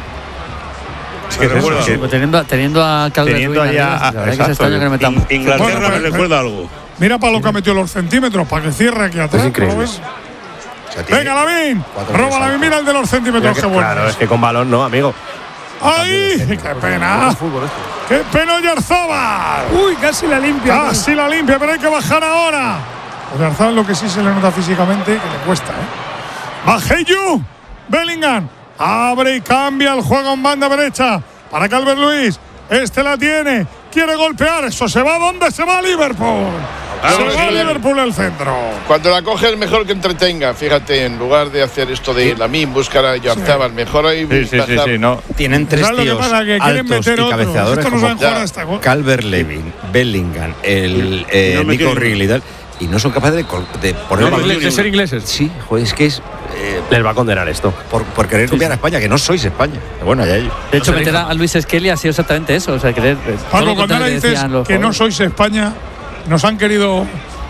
Es que recuerda- Sí, pues teniendo, teniendo a Calvert Teniendo Lewin allá- arriba, la verdad que exacto, es extraño que no metamos. In- Inglaterra Bueno, me pero- recuerda algo. Mira para lo que ha metido los centímetros, para que cierre aquí atrás. Es increíble. ¿lo ves? O sea, tiene Venga, Lavín. cuatro Roba pies Lavín. alto. Mira el de los centímetros que bueno. Claro, es que con balón no, amigo. ¡Ay! ¡Qué pena! ¡Qué pena Oyarzabal! Uy, casi la limpia. Casi la limpia, pero hay que bajar ahora. Oyarzabal lo que sí se le nota físicamente, que le cuesta, ¿eh? ¡Bajeyu! Bellingham abre y cambia el juego en banda derecha para Calvert Lewin. Este la tiene, quiere golpear. Eso se va. ¿Dónde se va Liverpool? Claro, se va sí. Liverpool el centro. Cuando la coge es mejor que entretenga, fíjate, en lugar de hacer esto de Lamin, buscar a Yarzábal, mejor ahí Sí, sí, sí, sí, no. Tienen tres ¿Sabes lo que tíos pasa? Que quieren altos meter y otros. cabeceadores Estos no como saben jugar a esta cosa. Calvert-Lewin, Bellingham, el eh, no metió Nico ni Riley y tal, y no son capaces de, col- de poner No, balón. ingleses, de ser ingleses. Sí, joder, es que es eh, Les va a condenar esto. por, por querer copiar a España, que no sois España. Pero bueno, ya ellos. De hecho, meter a Luis Esqueli ha sido exactamente eso. O sea, querer. todo Paco, lo cuando contrario ahora que dices decían los que no jugadores. sois España, nos han querido,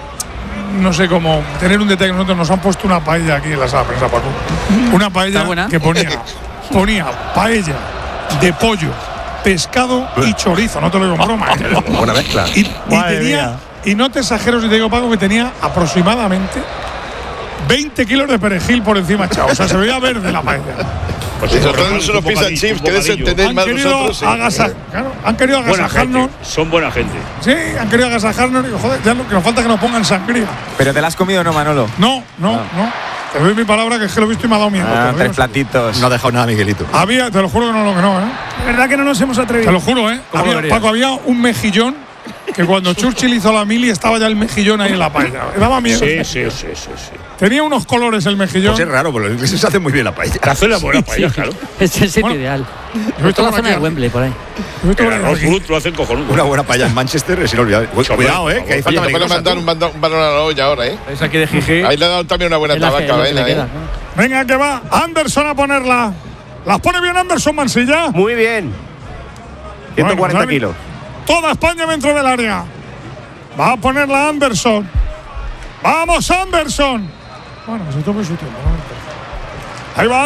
no sé cómo, tener un detalle. Nosotros nos han puesto una paella aquí en la sala de prensa, Paco. Una paella ¿Está buena? que ponía, ponía paella de pollo, pescado y chorizo. No te lo digo en broma. ¿eh? Buena mezcla. Y, y Madre tenía, mía. y no te exagero si te digo, Paco, que tenía aproximadamente veinte kilos de perejil por encima, chao. O sea, se veía verde la paella. Pues Si un nosotros bocadillo, solo un pisan bocadillo, chips, un que bocadillo. desentendéis Han más querido, vosotros. sí. agasa- claro, han querido Buena agasajarnos. gente, son buena gente. Sí, han querido agasajarnos. Y digo, joder, ya lo que nos falta es que nos pongan sangría. ¿Pero te la has comido o no, Manolo? No, no, no. Te doy mi palabra que es que lo he visto y me ha dado miedo. te Ah, lo tres digo. platitos. No ha dejado nada, Miguelito. Había, te lo juro que no, lo que no, ¿eh? De verdad que no nos hemos Te atrevido. lo juro, ¿eh? ¿Cómo Había- deberías? Paco, había un mejillón que cuando Churchill hizo la mili estaba ya el mejillón ahí en la paella. Me daba miedo. Sí, sí, sí, sí, sí. Tenía unos colores el mejillón. Pues es raro, pero los ingleses hacen muy bien la paella. Te hace la buena paella, claro. Es el sitio Bueno, ideal. Yo he Por visto toda la por zona aquí- de Wembley, por ahí. yo he visto El por arroz aquí- brut lo hacen cojonudo. Una buena paella en Manchester es inolvidable. Cu- Chaval, Cuidado, eh, que ahí Oye, falta te pueden peligrosa, mandar tú. un, banda- un balón a la olla ahora, ¿eh? Es aquí de Gigi. Ahí le ha dado también una buena Es la que- tabaca, es lo que le ¿eh? queda. Venga, que va Anderson a ponerla. Las pone bien Anderson Mansilla. Muy bien. ciento cuarenta Bueno, kilos. Toda España dentro del área. Va a ponerla Anderson. ¡Vamos, Anderson! Bueno, que se tome su tiempo. ¿no? Ahí va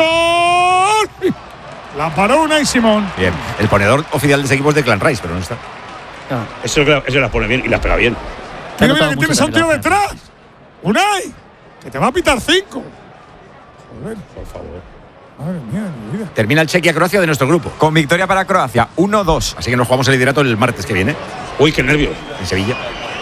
Anderson. La paró Unai Simón. Bien. El ponedor oficial de ese equipo es de Clan Rice, pero no está. Eso, eso las pone bien y las pega bien. Te ha Mira, mira notado que mucho tienes a un tío también la- detrás. Unai, que te va a pitar cinco. Joder, Por favor. madre mía de mi vida. Termina el Chequia-Croacia de nuestro grupo. Con victoria para Croacia, uno dos. Así que nos jugamos el liderato el martes que viene Uy, qué nervios. en Sevilla.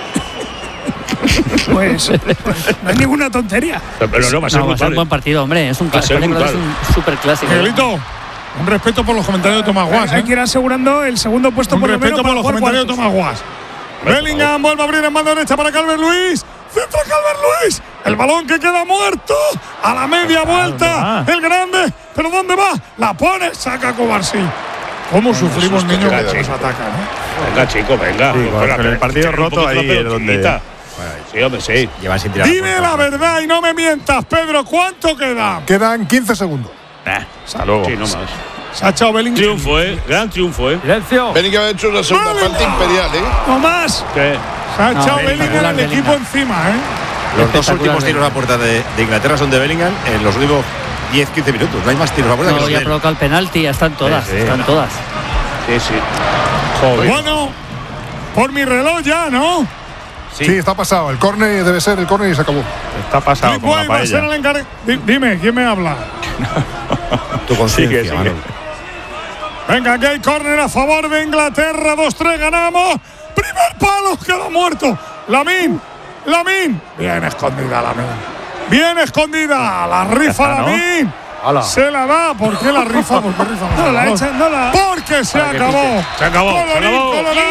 Pues no hay ninguna tontería. Pero, pero no, va a ser No, va a ser brutal. un buen partido, hombre. Es un Va a ser clásico. Es brutal. un super clásico. Miguelito, un respeto por los comentarios de Tomás Guas. Hay ¿eh? que ir asegurando el segundo puesto Un por lo respeto menos por para los jugar comentarios de cuartos. Tomás Guas. Bellingham vuelve a abrir en banda derecha para Calvert Lewin. Centro Calvert Lewin. El balón que queda muerto. A la media vuelta. El grande. ¿Pero dónde va? La pone. Saca Kovarsy. ¿Cómo sufrimos, susto niños, que cuando da, nos sí. atacan? ¿eh? Venga, chico, venga. Sí, con- Espera, con el espera, partido echarle un roto poquito la ahí es pelotita. donde- Sí, hombre, sí. Llevan sin tirar. Dime la verdad y no me mientas, Pedro. ¿Cuánto queda? Quedan quince segundos. Hasta luego. Sí, no más. Se ha echado Bellingham. Triunfo, ¿eh? Gran triunfo, ¿eh? Silencio. Bellingham ha hecho una segunda Bellingham. parte imperial, ¿eh? No más. ¿Qué? Se ha No, echado Bellingham, Bellingham el Bellingham. equipo encima, ¿eh? Los dos Espectacular, últimos tiros a puerta de, de Inglaterra son de Bellingham en los últimos diez quince minutos. No hay más tiros a puerta que No, los de ya ha él. provocado el penalti, ya están todas, Sí, sí. están todas. Sí, sí. Joder. Bueno, por mi reloj ya, ¿no? Sí, está pasado. El córner debe ser el córner y se acabó. Está pasado Clip con la Way va a ser paella. el encargado. Di- Dime, ¿quién me habla? Tu conciencia, Sigue, sigue. Manolo. Venga, aquí hay córner a favor de Inglaterra. dos tres ganamos. Primer palo, queda muerto. Lamin. Lamine. Bien escondida Lamine. Bien escondida. La rifa Lamine. Hola. Se la da. ¿Por qué la rifa? ¿Por qué rifa? No la echan, no la. Porque se acabó. Se acabó. Colorín Se acabó. colorado.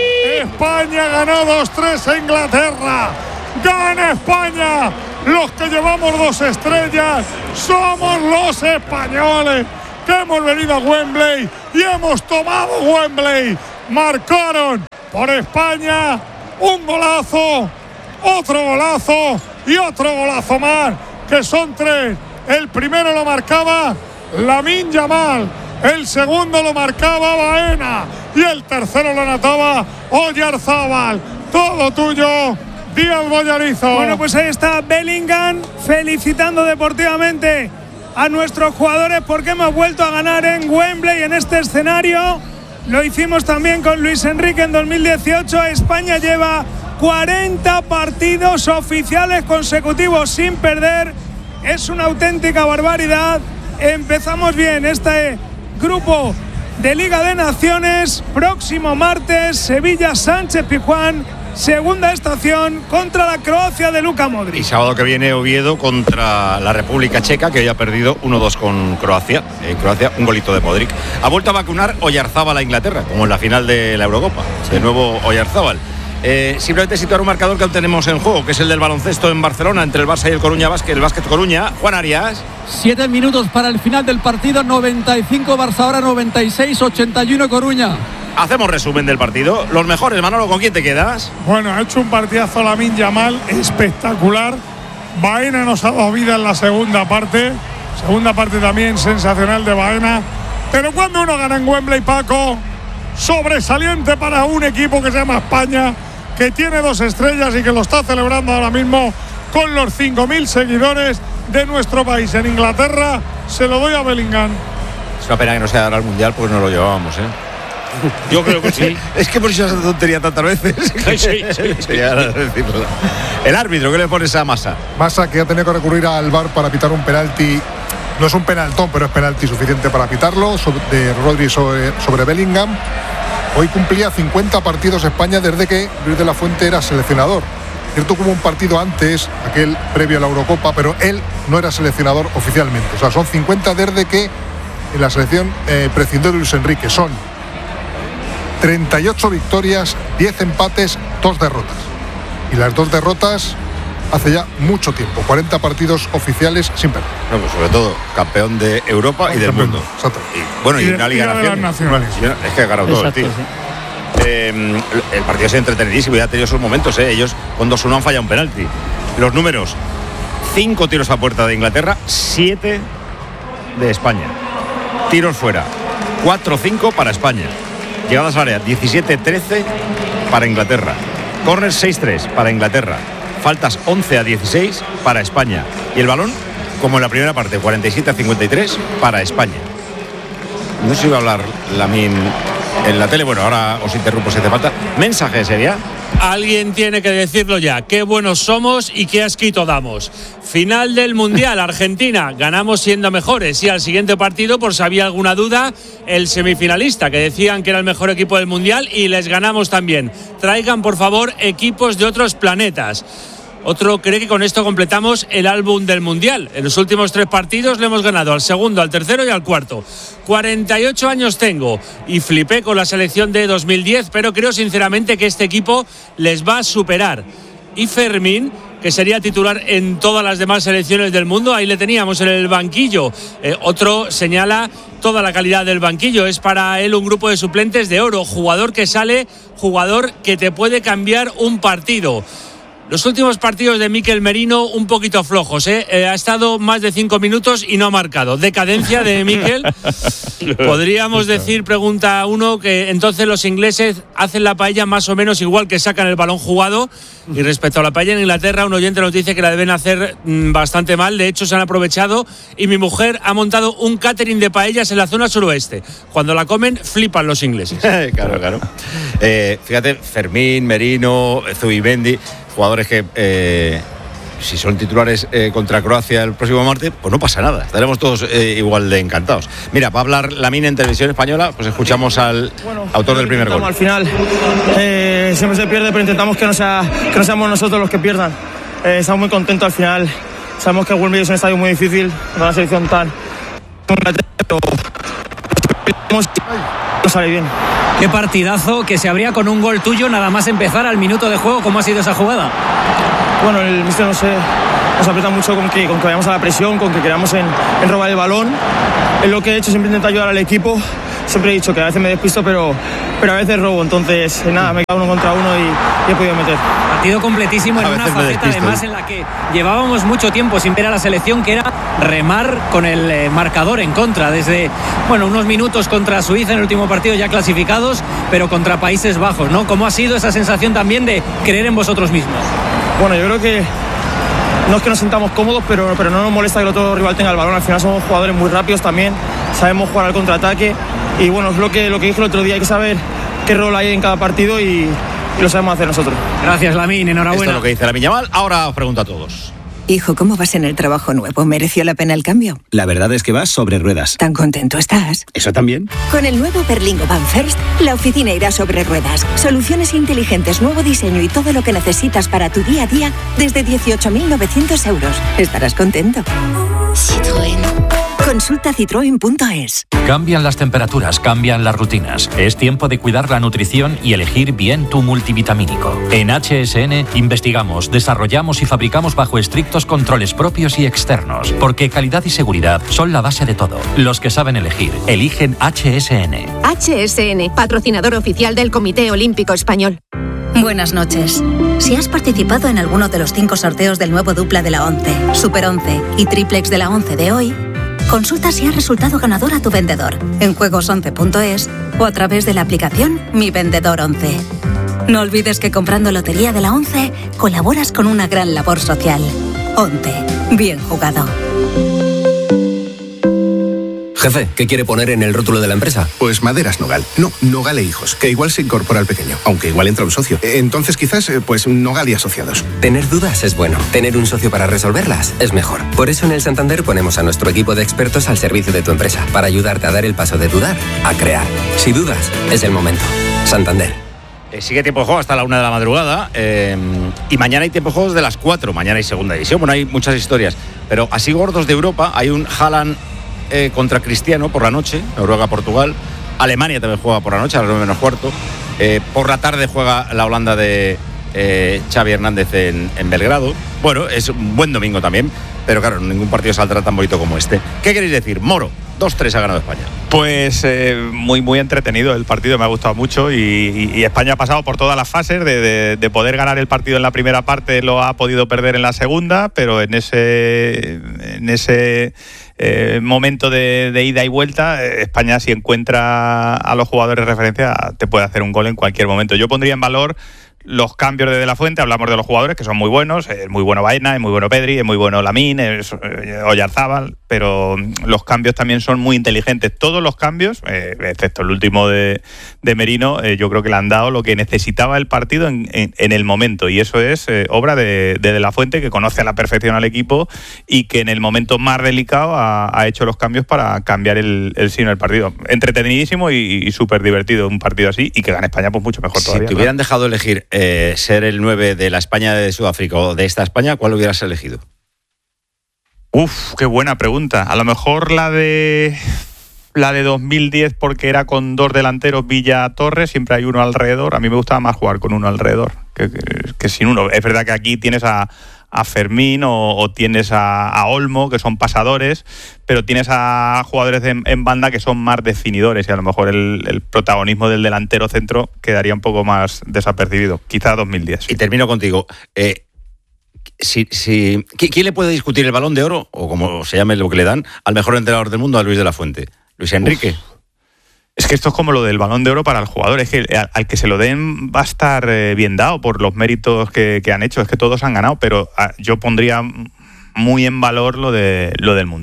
España ganó dos tres a Inglaterra. Gana España. Los que llevamos dos estrellas somos los españoles que hemos venido a Wembley y hemos tomado Wembley. Marcaron por España un golazo, otro golazo y otro golazo más, que son tres. El primero lo marcaba Lamine Yamal, el segundo lo marcaba Baena y el tercero lo anotaba Oyarzábal. Todo tuyo, Díaz Bollarizo. Bueno, pues ahí está Bellingham felicitando deportivamente a nuestros jugadores porque hemos vuelto a ganar en Wembley en este escenario. Lo hicimos también con Luis Enrique en dos mil dieciocho. España lleva cuarenta partidos oficiales consecutivos sin perder. Es una auténtica barbaridad. Empezamos bien este grupo de Liga de Naciones. Próximo martes, Sevilla Sánchez Pizjuán, segunda estación contra la Croacia de Luka Modric. Y sábado que viene Oviedo contra la República Checa, que hoy ha perdido uno dos con Croacia. En Croacia, un golito de Modric. Ha vuelto a vacunar Oyarzábal a Inglaterra, como en la final de la Eurocopa. Sí. De nuevo Oyarzábal. Eh, simplemente situar un marcador que aún tenemos en juego, que es el del baloncesto en Barcelona entre el Barça y el Coruña Basket, el Básquet Coruña. Juan Arias. Siete minutos para el final del partido, noventa y cinco Barça ahora, noventa y seis ochenta y uno Coruña. Hacemos resumen del partido. Los mejores, Manolo, ¿con quién te quedas? Bueno, ha hecho un partidazo Lamine Yamal espectacular. Baena nos ha dado vida en la segunda parte. Segunda parte también sensacional de Baena. Pero cuando uno gana en Wembley, Paco, sobresaliente para un equipo que se llama España, que tiene dos estrellas y que lo está celebrando ahora mismo con los cinco mil seguidores de nuestro país. En Inglaterra se lo doy a Bellingham. Es una pena que no sea ahora al Mundial porque no lo llevábamos, ¿eh? Yo creo que sí. Es que por eso esa tontería tantas veces. Sí, sí, sí, sí. El árbitro, ¿qué le pones a Massa? Massa, que ha tenido que recurrir al V A R para pitar un penalti. No es un penaltón, pero es penalti suficiente para pitarlo, de Rodri sobre, sobre Bellingham. Hoy cumplía cincuenta partidos España desde que Luis de la Fuente era seleccionador. Cierto que hubo un partido antes, aquel previo a la Eurocopa, pero él no era seleccionador oficialmente. O sea, son cincuenta desde que en la selección eh, prescindió de Luis Enrique. Son treinta y ocho victorias, diez empates, dos derrotas. Y las dos derrotas hace ya mucho tiempo, cuarenta partidos oficiales sin perder. No, pues sobre todo campeón de Europa y del campeón, mundo. Exacto. Y, bueno, y, y una Liga de Naciones. Nacionales. Es que ha ganado todo el tío. Sí. Eh, el partido es entretenidísimo y ha tenido sus momentos, ¿eh? Ellos con dos uno han fallado un penalti. Los números: cinco tiros a puerta de Inglaterra, siete de España. Tiros fuera, cuatro cinco para España. Llegadas al área, diecisiete trece para Inglaterra. Corners, seis tres para Inglaterra. Faltas, once a dieciséis para España. Y el balón, como en la primera parte, cuarenta y siete a cincuenta y tres para España. No sé si iba a hablar Lamine en la tele. Bueno, ahora os interrumpo si hace falta. Mensaje sería. Alguien tiene que decirlo ya. Qué buenos somos y qué asquito damos. Final del Mundial, Argentina. Ganamos siendo mejores. Y al siguiente partido, por si había alguna duda, el semifinalista, que decían que era el mejor equipo del Mundial, y les ganamos también. Traigan, por favor, equipos de otros planetas. Otro cree que con esto completamos el álbum del Mundial. En los últimos tres partidos le hemos ganado al segundo, al tercero y al cuarto. cuarenta y ocho años tengo y flipé con la selección de dos mil diez, pero creo sinceramente que este equipo les va a superar. Y Fermín, que sería titular en todas las demás selecciones del mundo, ahí le teníamos en el banquillo. Eh, otro señala toda la calidad del banquillo. Es para él un grupo de suplentes de oro. Jugador que sale, jugador que te puede cambiar un partido. Los últimos partidos de Mikel Merino un poquito flojos, ¿eh? Eh, ha estado más de cinco minutos y no ha marcado. Decadencia de Mikel. Podríamos decir, pregunta uno, que entonces los ingleses hacen la paella más o menos igual que sacan el balón jugado. Y respecto a la paella en Inglaterra, un oyente nos dice que la deben hacer mmm, bastante mal. De hecho, se han aprovechado y mi mujer ha montado un catering de paellas en la zona suroeste. Cuando la comen, flipan los ingleses. Claro, claro. Eh, fíjate, Fermín, Merino, Zubimendi, jugadores que eh, si son titulares eh, contra Croacia el próximo martes, pues no pasa nada, estaremos todos eh, igual de encantados. Mira, va a hablar Lamine en Televisión Española, pues escuchamos al bueno, autor del primer gol. Al final eh, siempre se pierde, pero intentamos que no, sea, que no seamos nosotros los que pierdan. Eh, estamos muy contentos al final, sabemos que el Wembley es un estadio muy difícil, una selección tan... pero no sale bien. Qué partidazo, que se abría con un gol tuyo nada más empezar al minuto de juego. ¿Cómo ha sido esa jugada? Bueno, el míster no sé, nos aprieta mucho con que, con que vayamos a la presión, con que queramos en, en robar el balón. Es lo que he hecho, siempre intento ayudar al equipo. Siempre he dicho que a veces me despisto, pero, pero a veces robo. Entonces, nada, me he quedado uno contra uno y, y he podido meter. Partido completísimo en una faceta además en la que llevábamos mucho tiempo sin ver a la selección, que era remar con el eh, marcador en contra. Desde, bueno, unos minutos contra Suiza en el último partido ya clasificados, pero contra Países Bajos, ¿no? ¿Cómo ha sido esa sensación también de creer en vosotros mismos? Bueno, yo creo que no es que nos sintamos cómodos, pero, pero no nos molesta que el otro rival tenga el balón. Al final somos jugadores muy rápidos también, sabemos jugar al contraataque y bueno, es lo que, lo que dije el otro día, hay que saber qué rol hay en cada partido y, y lo sabemos hacer nosotros. Gracias, Lamine, enhorabuena. Esto es lo que dice Lamine Yamal. Ahora os pregunto a todos. Hijo, ¿cómo vas en el trabajo nuevo? ¿Mereció la pena el cambio? La verdad es que vas sobre ruedas. ¿Tan contento estás? ¿Eso también? Con el nuevo Berlingo Van First, la oficina irá sobre ruedas. Soluciones inteligentes, nuevo diseño y todo lo que necesitas para tu día a día desde dieciocho mil novecientos euros. Estarás contento. Citroën. Consulta citroen punto es. Cambian las temperaturas, cambian las rutinas. Es tiempo de cuidar la nutrición y elegir bien tu multivitamínico. En H S N investigamos, desarrollamos y fabricamos bajo estrictos controles propios y externos, porque calidad y seguridad son la base de todo. Los que saben elegir, eligen H S N. H S N, patrocinador oficial del Comité Olímpico Español. Buenas noches. Si has participado en alguno de los cinco sorteos del nuevo dupla de la ONCE, Super once y Triplex de la ONCE de hoy, consulta si has resultado ganador a tu vendedor en juegos once punto es o a través de la aplicación Mi Vendedor once. No olvides que comprando Lotería de la ONCE colaboras con una gran labor social. ONCE. Bien jugado. Jefe, ¿qué quiere poner en el rótulo de la empresa? Pues Maderas Nogal. No, Nogal e Hijos, que igual se incorpora al pequeño, aunque igual entra un socio. Entonces quizás, pues Nogal y Asociados. Tener dudas es bueno. Tener un socio para resolverlas es mejor. Por eso en el Santander ponemos a nuestro equipo de expertos al servicio de tu empresa, para ayudarte a dar el paso de dudar a crear. Si dudas, es el momento. Santander. Eh, sigue tiempo de juego hasta la una de la madrugada eh, y mañana hay tiempo de juegos de las cuatro. Mañana hay segunda división. Bueno, hay muchas historias, pero así gordos de Europa hay un Haaland Eh, contra Cristiano por la noche, Noruega-Portugal. Alemania también juega por la noche a las nueve menos cuarto. Eh, por la tarde juega la Holanda de eh, Xavi Hernández en, en Belgrado. Bueno, es un buen domingo también, pero claro, ningún partido saldrá tan bonito como este. ¿Qué queréis decir? Moro, dos tres ha ganado España. Pues eh, muy muy entretenido el partido, me ha gustado mucho y, y, y España ha pasado por todas las fases de, de, de poder ganar el partido en la primera parte, lo ha podido perder en la segunda, pero en ese en ese eh, momento de, de ida y vuelta, España, si encuentra a los jugadores de referencia, te puede hacer un gol en cualquier momento. Yo pondría en valor los cambios de De La Fuente. Hablamos de los jugadores que son muy buenos, es muy bueno Baena, es muy bueno Pedri, es muy bueno Lamine, es eh, Oyarzábal, pero los cambios también son muy inteligentes. Todos los cambios, eh, excepto el último de, de Merino, eh, yo creo que le han dado lo que necesitaba el partido en, en, en el momento, y eso es eh, obra de, de De La Fuente, que conoce a la perfección al equipo y que en el momento más delicado ha, ha hecho los cambios para cambiar el, el signo del partido. Entretenidísimo y, y súper divertido un partido así, y que gane España pues mucho mejor todavía. Si te hubieran ¿no? dejado elegir Eh, ser el nueve de la España de Sudáfrica o de esta España, ¿cuál hubieras elegido? Uf, qué buena pregunta. A lo mejor la de la de dos mil diez, porque era con dos delanteros, Villa Torres, siempre hay uno alrededor. A mí me gustaba más jugar con uno alrededor que, que, que sin uno. Es verdad que aquí tienes a a Fermín o, o tienes a, a Olmo, que son pasadores, pero tienes a jugadores de, en banda que son más definidores, y a lo mejor el, el protagonismo del delantero centro quedaría un poco más desapercibido. Quizá dos mil diez. Sí. Y termino contigo. Eh, si, si, ¿Quién le puede discutir el Balón de Oro, o como se llame lo que le dan, al mejor entrenador del mundo, a Luis de la Fuente? ¿Luis Enrique? Uf. Es que esto es como lo del Balón de Oro para el jugador. Es que al, al que se lo den va a estar eh, bien dado por los méritos que, que han hecho. Es que todos han ganado, pero a, yo pondría muy en valor lo de lo del Mundial.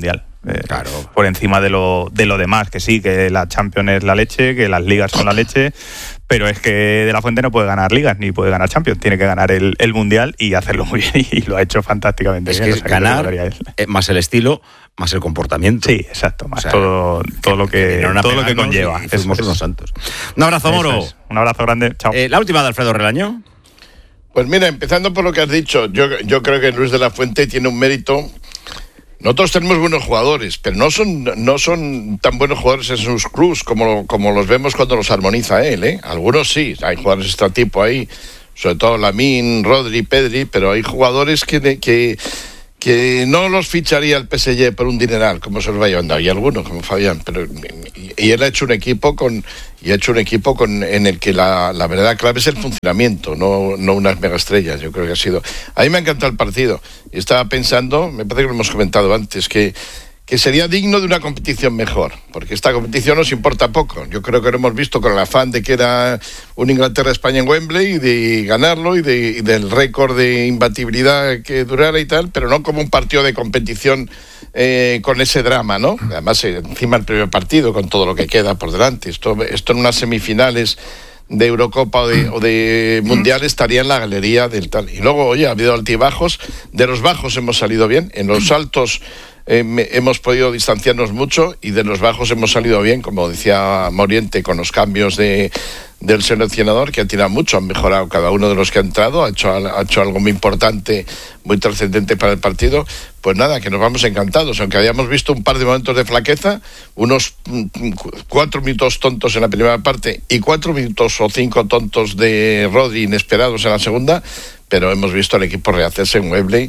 Eh, claro. Por encima de lo, de lo demás, que sí, que la Champions es la leche, que las ligas son la leche, pero es que De La Fuente no puede ganar ligas ni puede ganar Champions, tiene que ganar el, el Mundial y hacerlo muy bien, y lo ha hecho fantásticamente es bien. Que o sea, ganar, que más el estilo, más el comportamiento. Sí, exacto, más o sea, todo, todo lo que, que todo lo que conlleva. Y fuimos unos santos. Un abrazo, Moro. Es. Un abrazo grande, chao. Eh, la última de Alfredo Relaño. Pues mira, empezando por lo que has dicho, yo, yo creo que Luis de la Fuente tiene un mérito. Nosotros tenemos buenos jugadores, pero no son, no son tan buenos jugadores en sus clubs como, como los vemos cuando los armoniza él, ¿eh? Algunos sí, hay jugadores de este tipo ahí, sobre todo Lamine, Rodri, Pedri, pero hay jugadores que, que, que no los ficharía el P S G por un dineral, como se los va llevando. Hay algunos, como Fabián, pero y, y él ha hecho un equipo con y ha hecho un equipo con en el que la, la verdad clave es el funcionamiento, no, no unas megaestrellas. Yo creo que ha sido. A mí me ha encantado el partido y estaba pensando, me parece que lo hemos comentado antes, que que sería digno de una competición mejor, porque esta competición nos importa poco. Yo creo que lo hemos visto con el afán de que era un Inglaterra-España en Wembley y de ganarlo y, de, y del récord de imbatibilidad que durara y tal, pero no como un partido de competición eh, con ese drama, ¿no? Además, eh, encima el primer partido con todo lo que queda por delante. Esto, esto en unas semifinales de Eurocopa o de, o de Mundial estaría en la galería del tal. Y luego, oye, ha habido altibajos. De los bajos hemos salido bien, en los altos Eh, me, hemos podido distanciarnos mucho y de los bajos hemos salido bien, como decía Moriente, con los cambios de, del seleccionador, que ha tirado mucho, han mejorado cada uno de los que ha entrado, ha hecho, ha hecho algo muy importante, muy trascendente para el partido. Pues nada, que nos vamos encantados, aunque habíamos visto un par de momentos de flaqueza, unos cuatro minutos tontos en la primera parte y cuatro minutos o cinco tontos de Rodri inesperados en la segunda, pero hemos visto al equipo rehacerse en Wembley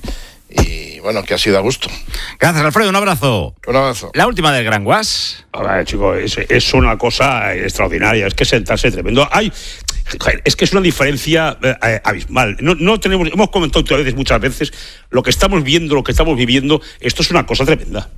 y bueno, que ha sido a gusto. Gracias, Alfredo, un abrazo. Un abrazo. La última del Gran Guas. Ahora, chicos, es, es una cosa extraordinaria, es que sentarse tremendo. Hay, es que es una diferencia eh, abismal. No, no tenemos, hemos comentado muchas veces, muchas veces, lo que estamos viendo, lo que estamos viviendo, esto es una cosa tremenda.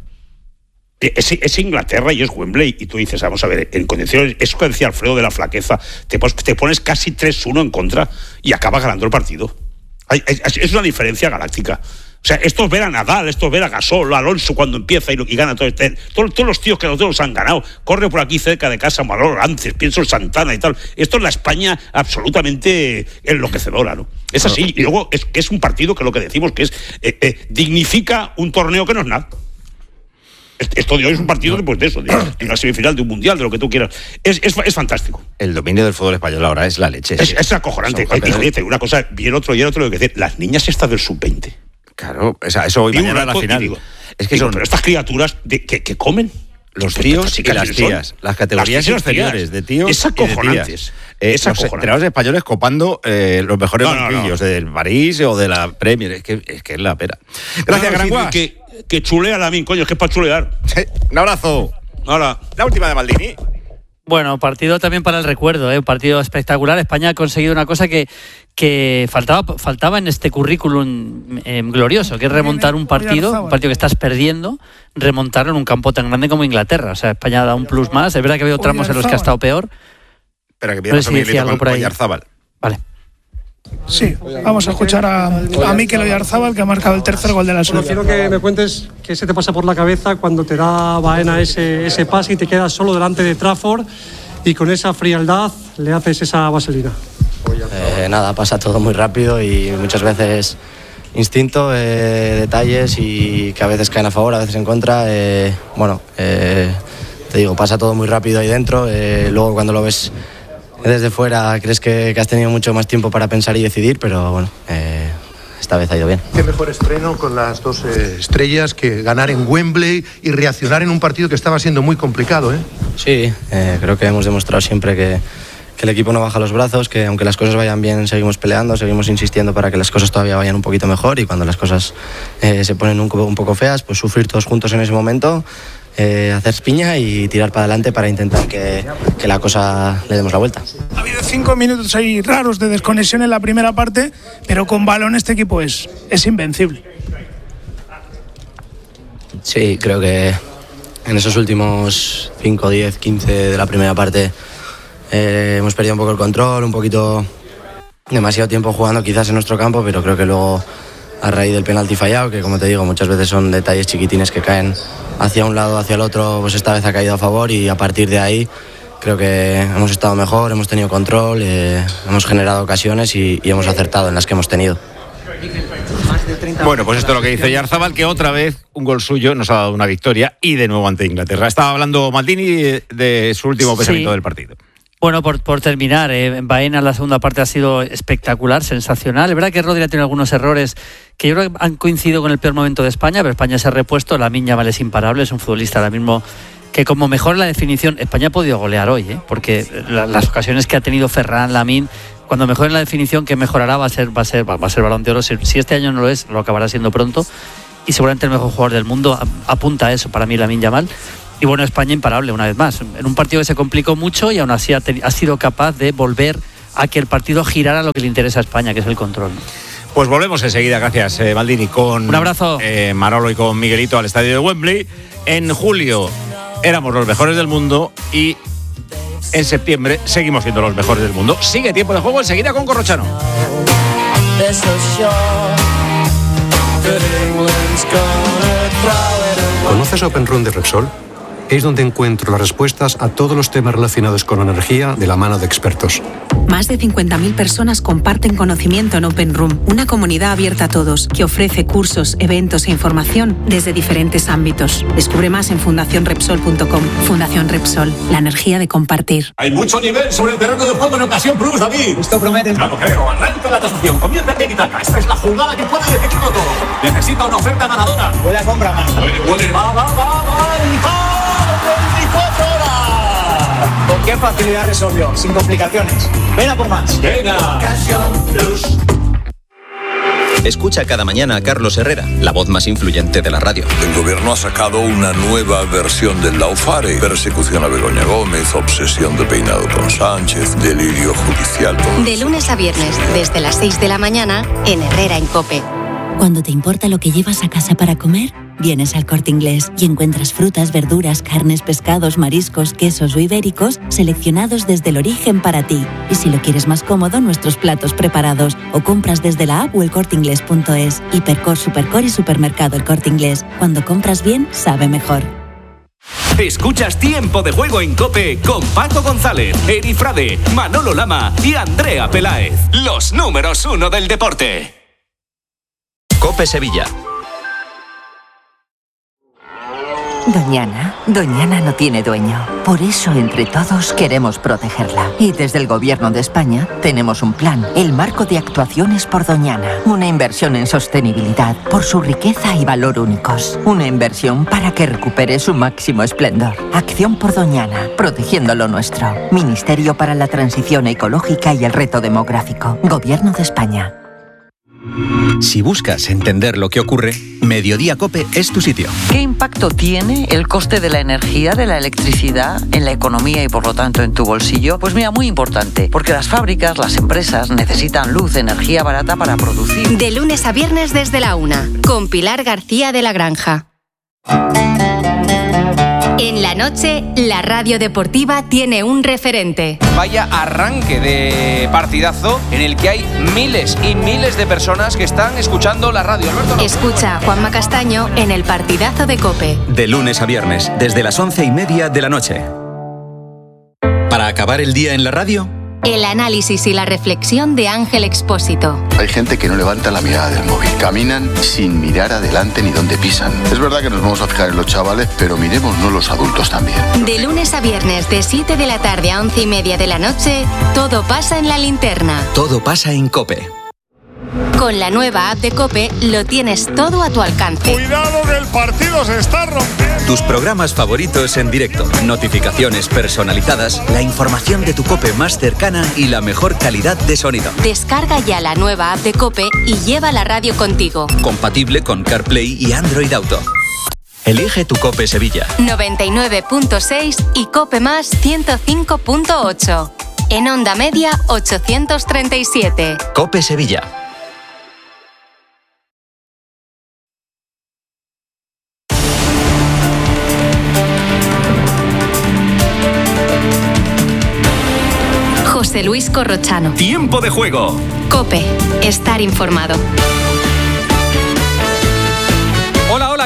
Es, es Inglaterra y es Wembley, y tú dices, vamos a ver, en condiciones, eso que decía Alfredo de la flaqueza, te, te pones casi tres uno en contra y acabas ganando el partido. Hay, es, es una diferencia galáctica. O sea, esto es ver a Nadal, esto es ver a Gasol, a Alonso cuando empieza y, lo, y gana todo este. Todos, todos los tíos que los dos han ganado. Corre por aquí cerca de casa Manolo Lances, pienso en Santana y tal. Esto es la España absolutamente enloquecedora, ¿no? Es así. Y luego es que es un partido que lo que decimos que es eh, eh, dignifica un torneo que no es nada. Esto de hoy es un partido después de eso, de, de una semifinal, de un mundial, de lo que tú quieras. Es, es, es fantástico. El dominio del fútbol español ahora es la leche. Es, es acojonante. Y una cosa, bien otro y el otro, lo que decir, las niñas estas del sub veinte. Claro, o sea, eso hoy digo, mañana a la final. Digo, es que digo, son pero estas criaturas de, que, que comen. Los tíos y las tías, las categorías las inferiores de tíos es acojonante. Eh, los entrenadores españoles copando eh, los mejores no, banquillos no, no. del París o de la Premier. Es que es, que es la pera. Gracias, no, no, Gran que, que chulea a Lamine, coño, es que es para chulear. Sí, un abrazo. Hola. La última de Maldini. Bueno, partido también para el recuerdo, ¿eh? Un partido espectacular. España ha conseguido una cosa que, que faltaba, faltaba en este currículum eh, glorioso, que es remontar un partido, un partido que estás perdiendo, remontarlo en un campo tan grande como Inglaterra. O sea, España da un plus más. Es verdad que ha habido tramos en los que ha estado peor. Espera, que viene si decía algo por ahí. Oyarzábal. Vale. Sí, vamos a escuchar a, a Mikel Oyarzábal, que ha marcado el tercer gol de la selección. Quiero que me cuentes qué se te pasa por la cabeza cuando te da Baena ese, ese pase y te quedas solo delante de Trafford y con esa frialdad le haces esa vaselina. Eh, nada, pasa todo muy rápido y muchas veces instinto, eh, detalles y que a veces caen a favor, a veces en contra. Eh, bueno, eh, te digo, pasa todo muy rápido ahí dentro. Eh, luego cuando lo ves desde fuera crees que, que has tenido mucho más tiempo para pensar y decidir, pero bueno, eh, esta vez ha ido bien. Qué mejor estreno con las dos eh, estrellas que ganar en Wembley y reaccionar en un partido que estaba siendo muy complicado, ¿eh? Sí, eh, creo que hemos demostrado siempre que, que el equipo no baja los brazos, que aunque las cosas vayan bien seguimos peleando, seguimos insistiendo para que las cosas todavía vayan un poquito mejor y cuando las cosas eh, se ponen un, un poco feas, pues sufrir todos juntos en ese momento. Eh, hacer piña y tirar para adelante para intentar que, que la cosa le demos la vuelta. Ha habido cinco minutos ahí raros de desconexión en la primera parte, pero con balón este equipo es, es invencible. Sí, creo que en esos últimos cinco, diez, quince de la primera parte eh, hemos perdido un poco el control, un poquito demasiado tiempo jugando quizás en nuestro campo, pero creo que luego a raíz del penalti fallado, que como te digo, muchas veces son detalles chiquitines que caen hacia un lado, hacia el otro, pues esta vez ha caído a favor y a partir de ahí creo que hemos estado mejor, hemos tenido control, eh, hemos generado ocasiones y, y hemos acertado en las que hemos tenido. Bueno, pues esto es lo que dice Oyarzabal, que otra vez un gol suyo nos ha dado una victoria y de nuevo ante Inglaterra. Estaba hablando Maldini de su último pensamiento sí. del partido. Bueno, por, por terminar, eh, Baena en la segunda parte ha sido espectacular, sensacional. Es verdad que Rodri ha tenido algunos errores que yo creo que han coincidido con el peor momento de España, pero España se ha repuesto. Lamine Yamal es imparable, es un futbolista ahora mismo que como mejor la definición, España ha podido golear hoy, ¿eh? porque la, las ocasiones que ha tenido Ferran, Lamine, cuando mejore la definición, que mejorará va a ser va a ser va a ser Balón de Oro. Si, si este año no lo es, lo acabará siendo pronto. Y seguramente el mejor jugador del mundo apunta a eso para mí, Lamine Yamal. Y bueno, España imparable una vez más. En un partido que se complicó mucho y aún así ha, ha sido capaz de volver a que el partido girara lo que le interesa a España, que es el control. Pues volvemos enseguida, gracias eh, Maldini, con un abrazo. Eh, Manolo y con Miguelito al estadio de Wembley. En julio éramos los mejores del mundo y en septiembre seguimos siendo los mejores del mundo. Sigue Tiempo de Juego enseguida con Corrochano. ¿Conoces Open Room de Repsol? Es donde encuentro las respuestas a todos los temas relacionados con la energía de la mano de expertos. Más de cincuenta mil personas comparten conocimiento en Open Room, una comunidad abierta a todos que ofrece cursos, eventos e información desde diferentes ámbitos. Descubre más en fundación repsol punto com. Fundación Repsol, la energía de compartir. Hay mucho nivel sobre el terreno de juego en Ocasión Plus, David. Esto promete. Claro, creo. Arranca la tasación. Comienza el tiki-taka. Esta es la jugada que puede decidirlo todo. Necesita una oferta ganadora. Puede comprar más. Puede, puede. Va, va, va, va. veinticuatro horas. ¿Con qué facilidad resolvió? Sin complicaciones. Ven a por más. Venga. Ocasión Plus. Escucha cada mañana a Carlos Herrera, la voz más influyente de la radio. El gobierno ha sacado una nueva versión del Laufare. Persecución a Begoña Gómez, obsesión de peinado con Sánchez, delirio judicial. De lunes a viernes, desde las seis de la mañana, en Herrera en COPE. Cuando te importa lo que llevas a casa para comer, vienes al Corte Inglés y encuentras frutas, verduras, carnes, pescados, mariscos, quesos o ibéricos seleccionados desde el origen para ti. Y si lo quieres más cómodo, nuestros platos preparados o compras desde la app o el corte inglés punto es. Hipercor, Supercor y Supermercado El Corte Inglés. Cuando compras bien, sabe mejor. Escuchas Tiempo de Juego en COPE con Paco González, Eri Frade, Manolo Lama y Andrea Peláez. Los números uno del deporte. COPE Sevilla. Doñana, Doñana no tiene dueño. Por eso, entre todos, queremos protegerla. Y desde el Gobierno de España tenemos un plan, el Marco de Actuaciones por Doñana. Una inversión en sostenibilidad por su riqueza y valor únicos. Una inversión para que recupere su máximo esplendor. Acción por Doñana, protegiendo lo nuestro. Ministerio para la Transición Ecológica y el Reto Demográfico. Gobierno de España. Si buscas entender lo que ocurre, Mediodía COPE es tu sitio. ¿Qué impacto tiene el coste de la energía, de la electricidad, en la economía y por lo tanto en tu bolsillo? Pues mira, muy importante, porque las fábricas, las empresas necesitan luz, energía barata para producir. De lunes a viernes desde la una, con Pilar García de la Granja. En la noche, la radio deportiva tiene un referente. Vaya arranque de partidazo en el que hay miles y miles de personas que están escuchando la radio. Alberto, escucha a Juanma Castaño en el partidazo de COPE. De lunes a viernes, desde las once y media de la noche. Para acabar el día en la radio, el análisis y la reflexión de Ángel Expósito. Hay gente que no levanta la mirada del móvil. Caminan sin mirar adelante ni dónde pisan. Es verdad que nos vamos a fijar en los chavales, pero miremosnos los adultos también. De lunes a viernes, de siete de la tarde a once y media de la noche, todo pasa en la linterna. Todo pasa en COPE. Con la nueva app de COPE lo tienes todo a tu alcance. Cuidado que el partido se está rompiendo. Tus programas favoritos en directo, notificaciones personalizadas, la información de tu COPE más cercana y la mejor calidad de sonido. Descarga ya la nueva app de COPE y lleva la radio contigo. Compatible con CarPlay y Android Auto. Elige tu COPE Sevilla. noventa y nueve punto seis y COPE más ciento cinco punto ocho. En onda media ochocientos treinta y siete. COPE Sevilla. José Luis Corrochano. Tiempo de Juego. COPE. Estar informado.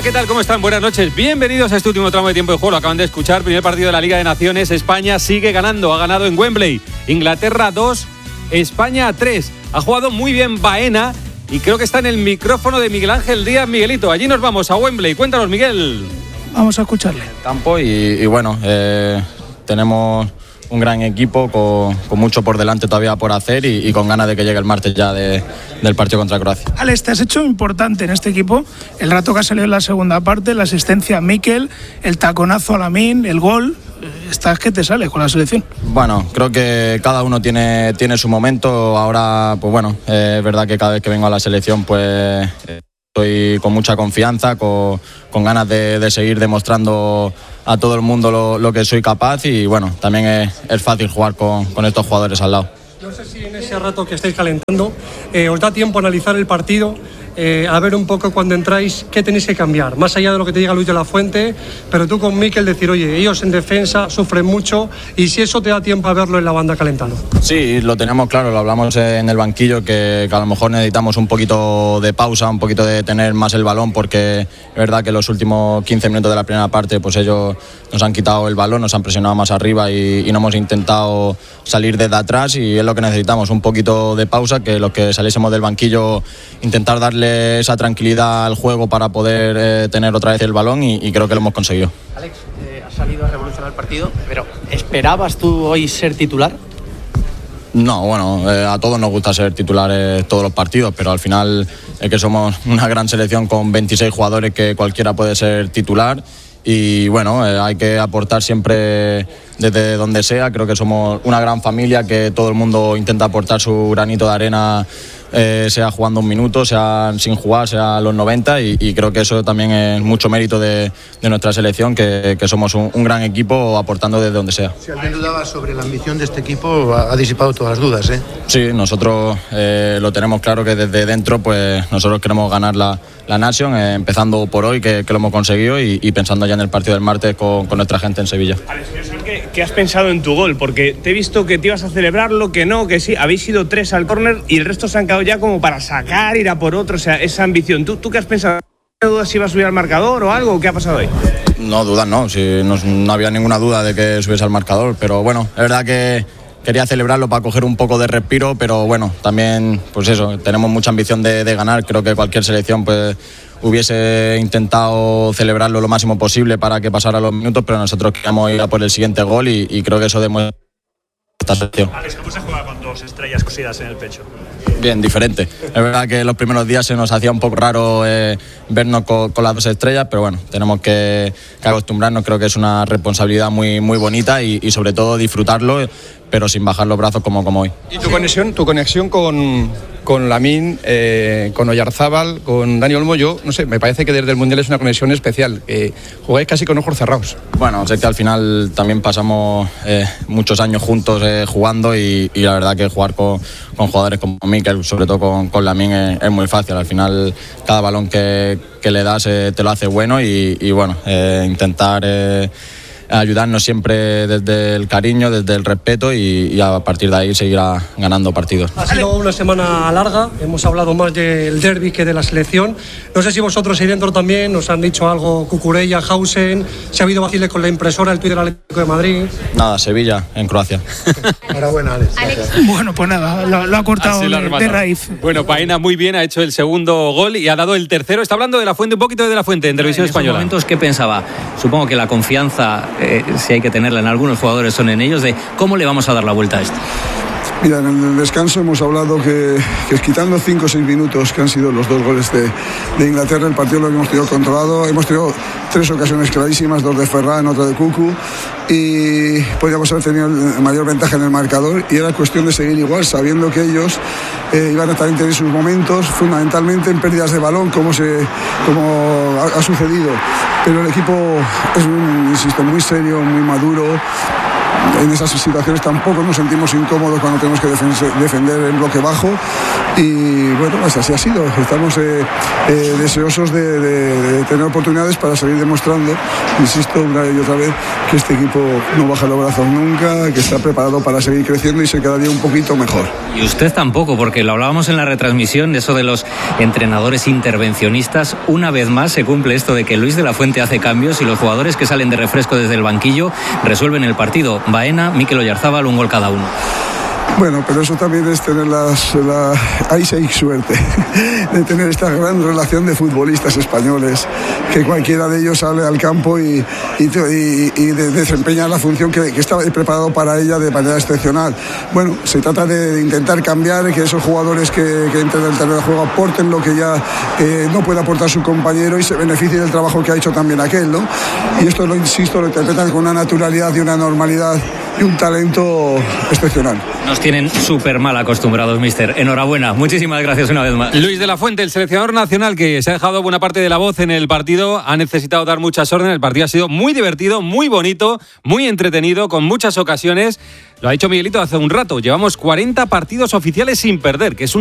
Hola, ¿qué tal? ¿Cómo están? Buenas noches. Bienvenidos a este último tramo de tiempo de juego. Lo acaban de escuchar. Primer partido de la Liga de Naciones. España sigue ganando. Ha ganado en Wembley. Inglaterra dos, España tres. Ha jugado muy bien Baena y creo que está en el micrófono de Miguel Ángel Díaz. Miguelito, allí nos vamos a Wembley. Cuéntanos, Miguel. Vamos a escucharle. Campo y, y bueno, eh, tenemos un gran equipo con, con mucho por delante todavía por hacer y, y con ganas de que llegue el martes ya de, del partido contra Croacia. Alex, te has hecho importante en este equipo el rato que ha salido en la segunda parte, la asistencia a Mikel, el taconazo a Lamine, el gol. Estás que te sale con la selección. Bueno, creo que cada uno tiene, tiene su momento. Ahora, pues bueno, eh, es verdad que cada vez que vengo a la selección pues eh, estoy con mucha confianza, con, con ganas de, de seguir demostrando a todo el mundo lo, lo que soy capaz y bueno, también es, es fácil jugar con, con estos jugadores al lado. No sé si en ese rato que estáis calentando eh, os da tiempo a analizar el partido, eh, a ver un poco cuando entráis qué tenéis que cambiar, más allá de lo que te diga Luis de la Fuente, pero tú con Mikel decir, oye, ellos en defensa sufren mucho y si eso te da tiempo a verlo en la banda calentando. Sí, lo tenemos claro, lo hablamos en el banquillo, que, que a lo mejor necesitamos un poquito de pausa, un poquito de tener más el balón, porque es verdad que los últimos quince minutos de la primera parte pues ellos nos han quitado el balón, nos han presionado más arriba y, y no hemos intentado salir desde atrás y es lo que necesitamos, un poquito de pausa, que los que saliésemos del banquillo intentar darle esa tranquilidad al juego para poder eh, tener otra vez el balón y, y creo que lo hemos conseguido. Alex, eh, has salido a revolucionar el partido, pero ¿esperabas tú hoy ser titular? No, bueno, eh, a todos nos gusta ser titulares todos los partidos, pero al final es que somos una gran selección con veintiséis jugadores que cualquiera puede ser titular y bueno, eh, hay que aportar siempre desde donde sea. Creo que somos una gran familia, que todo el mundo intenta aportar su granito de arena, eh, sea jugando un minuto, sea sin jugar, sea a los noventa y, y creo que eso también es mucho mérito de, de nuestra selección, que, que somos un, un gran equipo aportando desde donde sea. Si alguien dudaba sobre la ambición de este equipo, ha, ha disipado todas las dudas, ¿eh? Sí, nosotros eh, lo tenemos claro, que desde dentro pues nosotros queremos ganar la, la Nation, eh, empezando por hoy, que, que lo hemos conseguido y, y pensando ya en el partido del martes con, con nuestra gente en Sevilla. Alex, quiero saber qué, qué has pensado en tu gol, porque te he visto que te ibas a celebrarlo, que no, que sí, habéis ido tres al córner y el resto se han quedado ya como para sacar, ir a por otro, o sea, esa ambición. ¿Tú, tú qué has pensado? ¿Dudas si iba a subir al marcador o algo? ¿Qué ha pasado hoy? No, dudas no, si no, no había ninguna duda de que subiese al marcador, pero bueno, es verdad que quería celebrarlo para coger un poco de respiro, pero bueno, también, pues eso, tenemos mucha ambición de, de ganar. Creo que cualquier selección pues hubiese intentado celebrarlo lo máximo posible para que pasara los minutos, pero nosotros queríamos ir a por el siguiente gol y, y creo que eso demuestra esta selección. Alex, ¿cómo se juega con dos estrellas cosidas en el pecho? Bien, diferente. Es verdad que los primeros días se nos hacía un poco raro eh, vernos con, con las dos estrellas, pero bueno, tenemos que, que acostumbrarnos. Creo que es una responsabilidad muy, muy bonita y, y sobre todo disfrutarlo, pero sin bajar los brazos como, como hoy. ¿Y tu conexión, tu conexión con, con Lamine, eh, con Oyarzábal, con Dani Olmo? Yo, no sé, me parece que desde el Mundial es una conexión especial, que jugáis casi con ojos cerrados. Bueno, sé que al final también pasamos eh, muchos años juntos eh, jugando y, y la verdad que jugar con, con jugadores como Mikel, sobre todo con, con Lamine, es, es muy fácil. Al final cada balón que, que le das eh, te lo hace bueno y, y bueno, eh, intentar Eh, ayudarnos siempre desde el cariño, desde el respeto y, y a partir de ahí seguirá ganando partidos. Ha sido una semana larga, hemos hablado más del derbi que de la selección. No sé si vosotros ahí dentro también nos han dicho algo, Cucurella, Hausen, si ha habido vaciles con la impresora, el Twitter Atlético de Madrid. Nada, Sevilla, en Croacia. Enhorabuena, Alex. Alex. Bueno, pues nada, lo, lo ha cortado lo ha de, de raíz. Bueno, Baena muy bien, ha hecho el segundo gol y ha dado el tercero. Está hablando de la Fuente, un poquito de la Fuente en Televisión en Española. En esos momentos, ¿qué pensaba? Supongo que la confianza, eh, si hay que tenerla en algunos jugadores, son en ellos, de cómo le vamos a dar la vuelta a esto. Mira, en el descanso hemos hablado que, que quitando cinco o seis minutos, que han sido los dos goles de, de Inglaterra, el partido lo hemos tenido controlado. Hemos tenido tres ocasiones clarísimas, dos de Ferran, otra de Cucu, y podríamos haber tenido mayor ventaja en el marcador, y era cuestión de seguir igual, sabiendo que ellos eh, iban a también tener sus momentos, fundamentalmente en pérdidas de balón, como, se, como ha, ha sucedido. Pero el equipo es, un, insisto, muy serio, muy maduro. En esas situaciones tampoco nos sentimos incómodos cuando tenemos que defender en bloque bajo, y bueno, pues así ha sido. Estamos eh, eh, deseosos de, de, de tener oportunidades para seguir demostrando, insisto una y otra vez, que este equipo no baja los brazos nunca, que está preparado para seguir creciendo y ser cada día un poquito mejor. Y usted tampoco, porque lo hablábamos en la retransmisión, eso de los entrenadores intervencionistas. Una vez más se cumple esto de que Luis de la Fuente hace cambios y los jugadores que salen de refresco desde el banquillo resuelven el partido. Baena, Mikel Oyarzábal, un gol cada uno. Bueno, pero eso también es tener las, la, ahí sí hay suerte de tener esta gran relación de futbolistas españoles, que cualquiera de ellos sale al campo y, y, y, y de, desempeña la función que, que estaba preparado para ella de manera excepcional. Bueno, se trata de, de intentar cambiar, que esos jugadores que, que entren en el terreno de juego aporten lo que ya eh, no puede aportar su compañero y se beneficie del trabajo que ha hecho también aquel, ¿no? Y esto, lo insisto, lo interpretan con una naturalidad y una normalidad y un talento excepcional. Nos tienen súper mal acostumbrados, mister. Enhorabuena, muchísimas gracias una vez más. Luis de la Fuente, el seleccionador nacional que se ha dejado buena parte de la voz en el partido, ha necesitado dar muchas órdenes. El partido ha sido muy divertido, muy bonito, muy entretenido, con muchas ocasiones. Lo ha dicho Miguelito hace un rato. Llevamos cuarenta partidos oficiales sin perder, que es un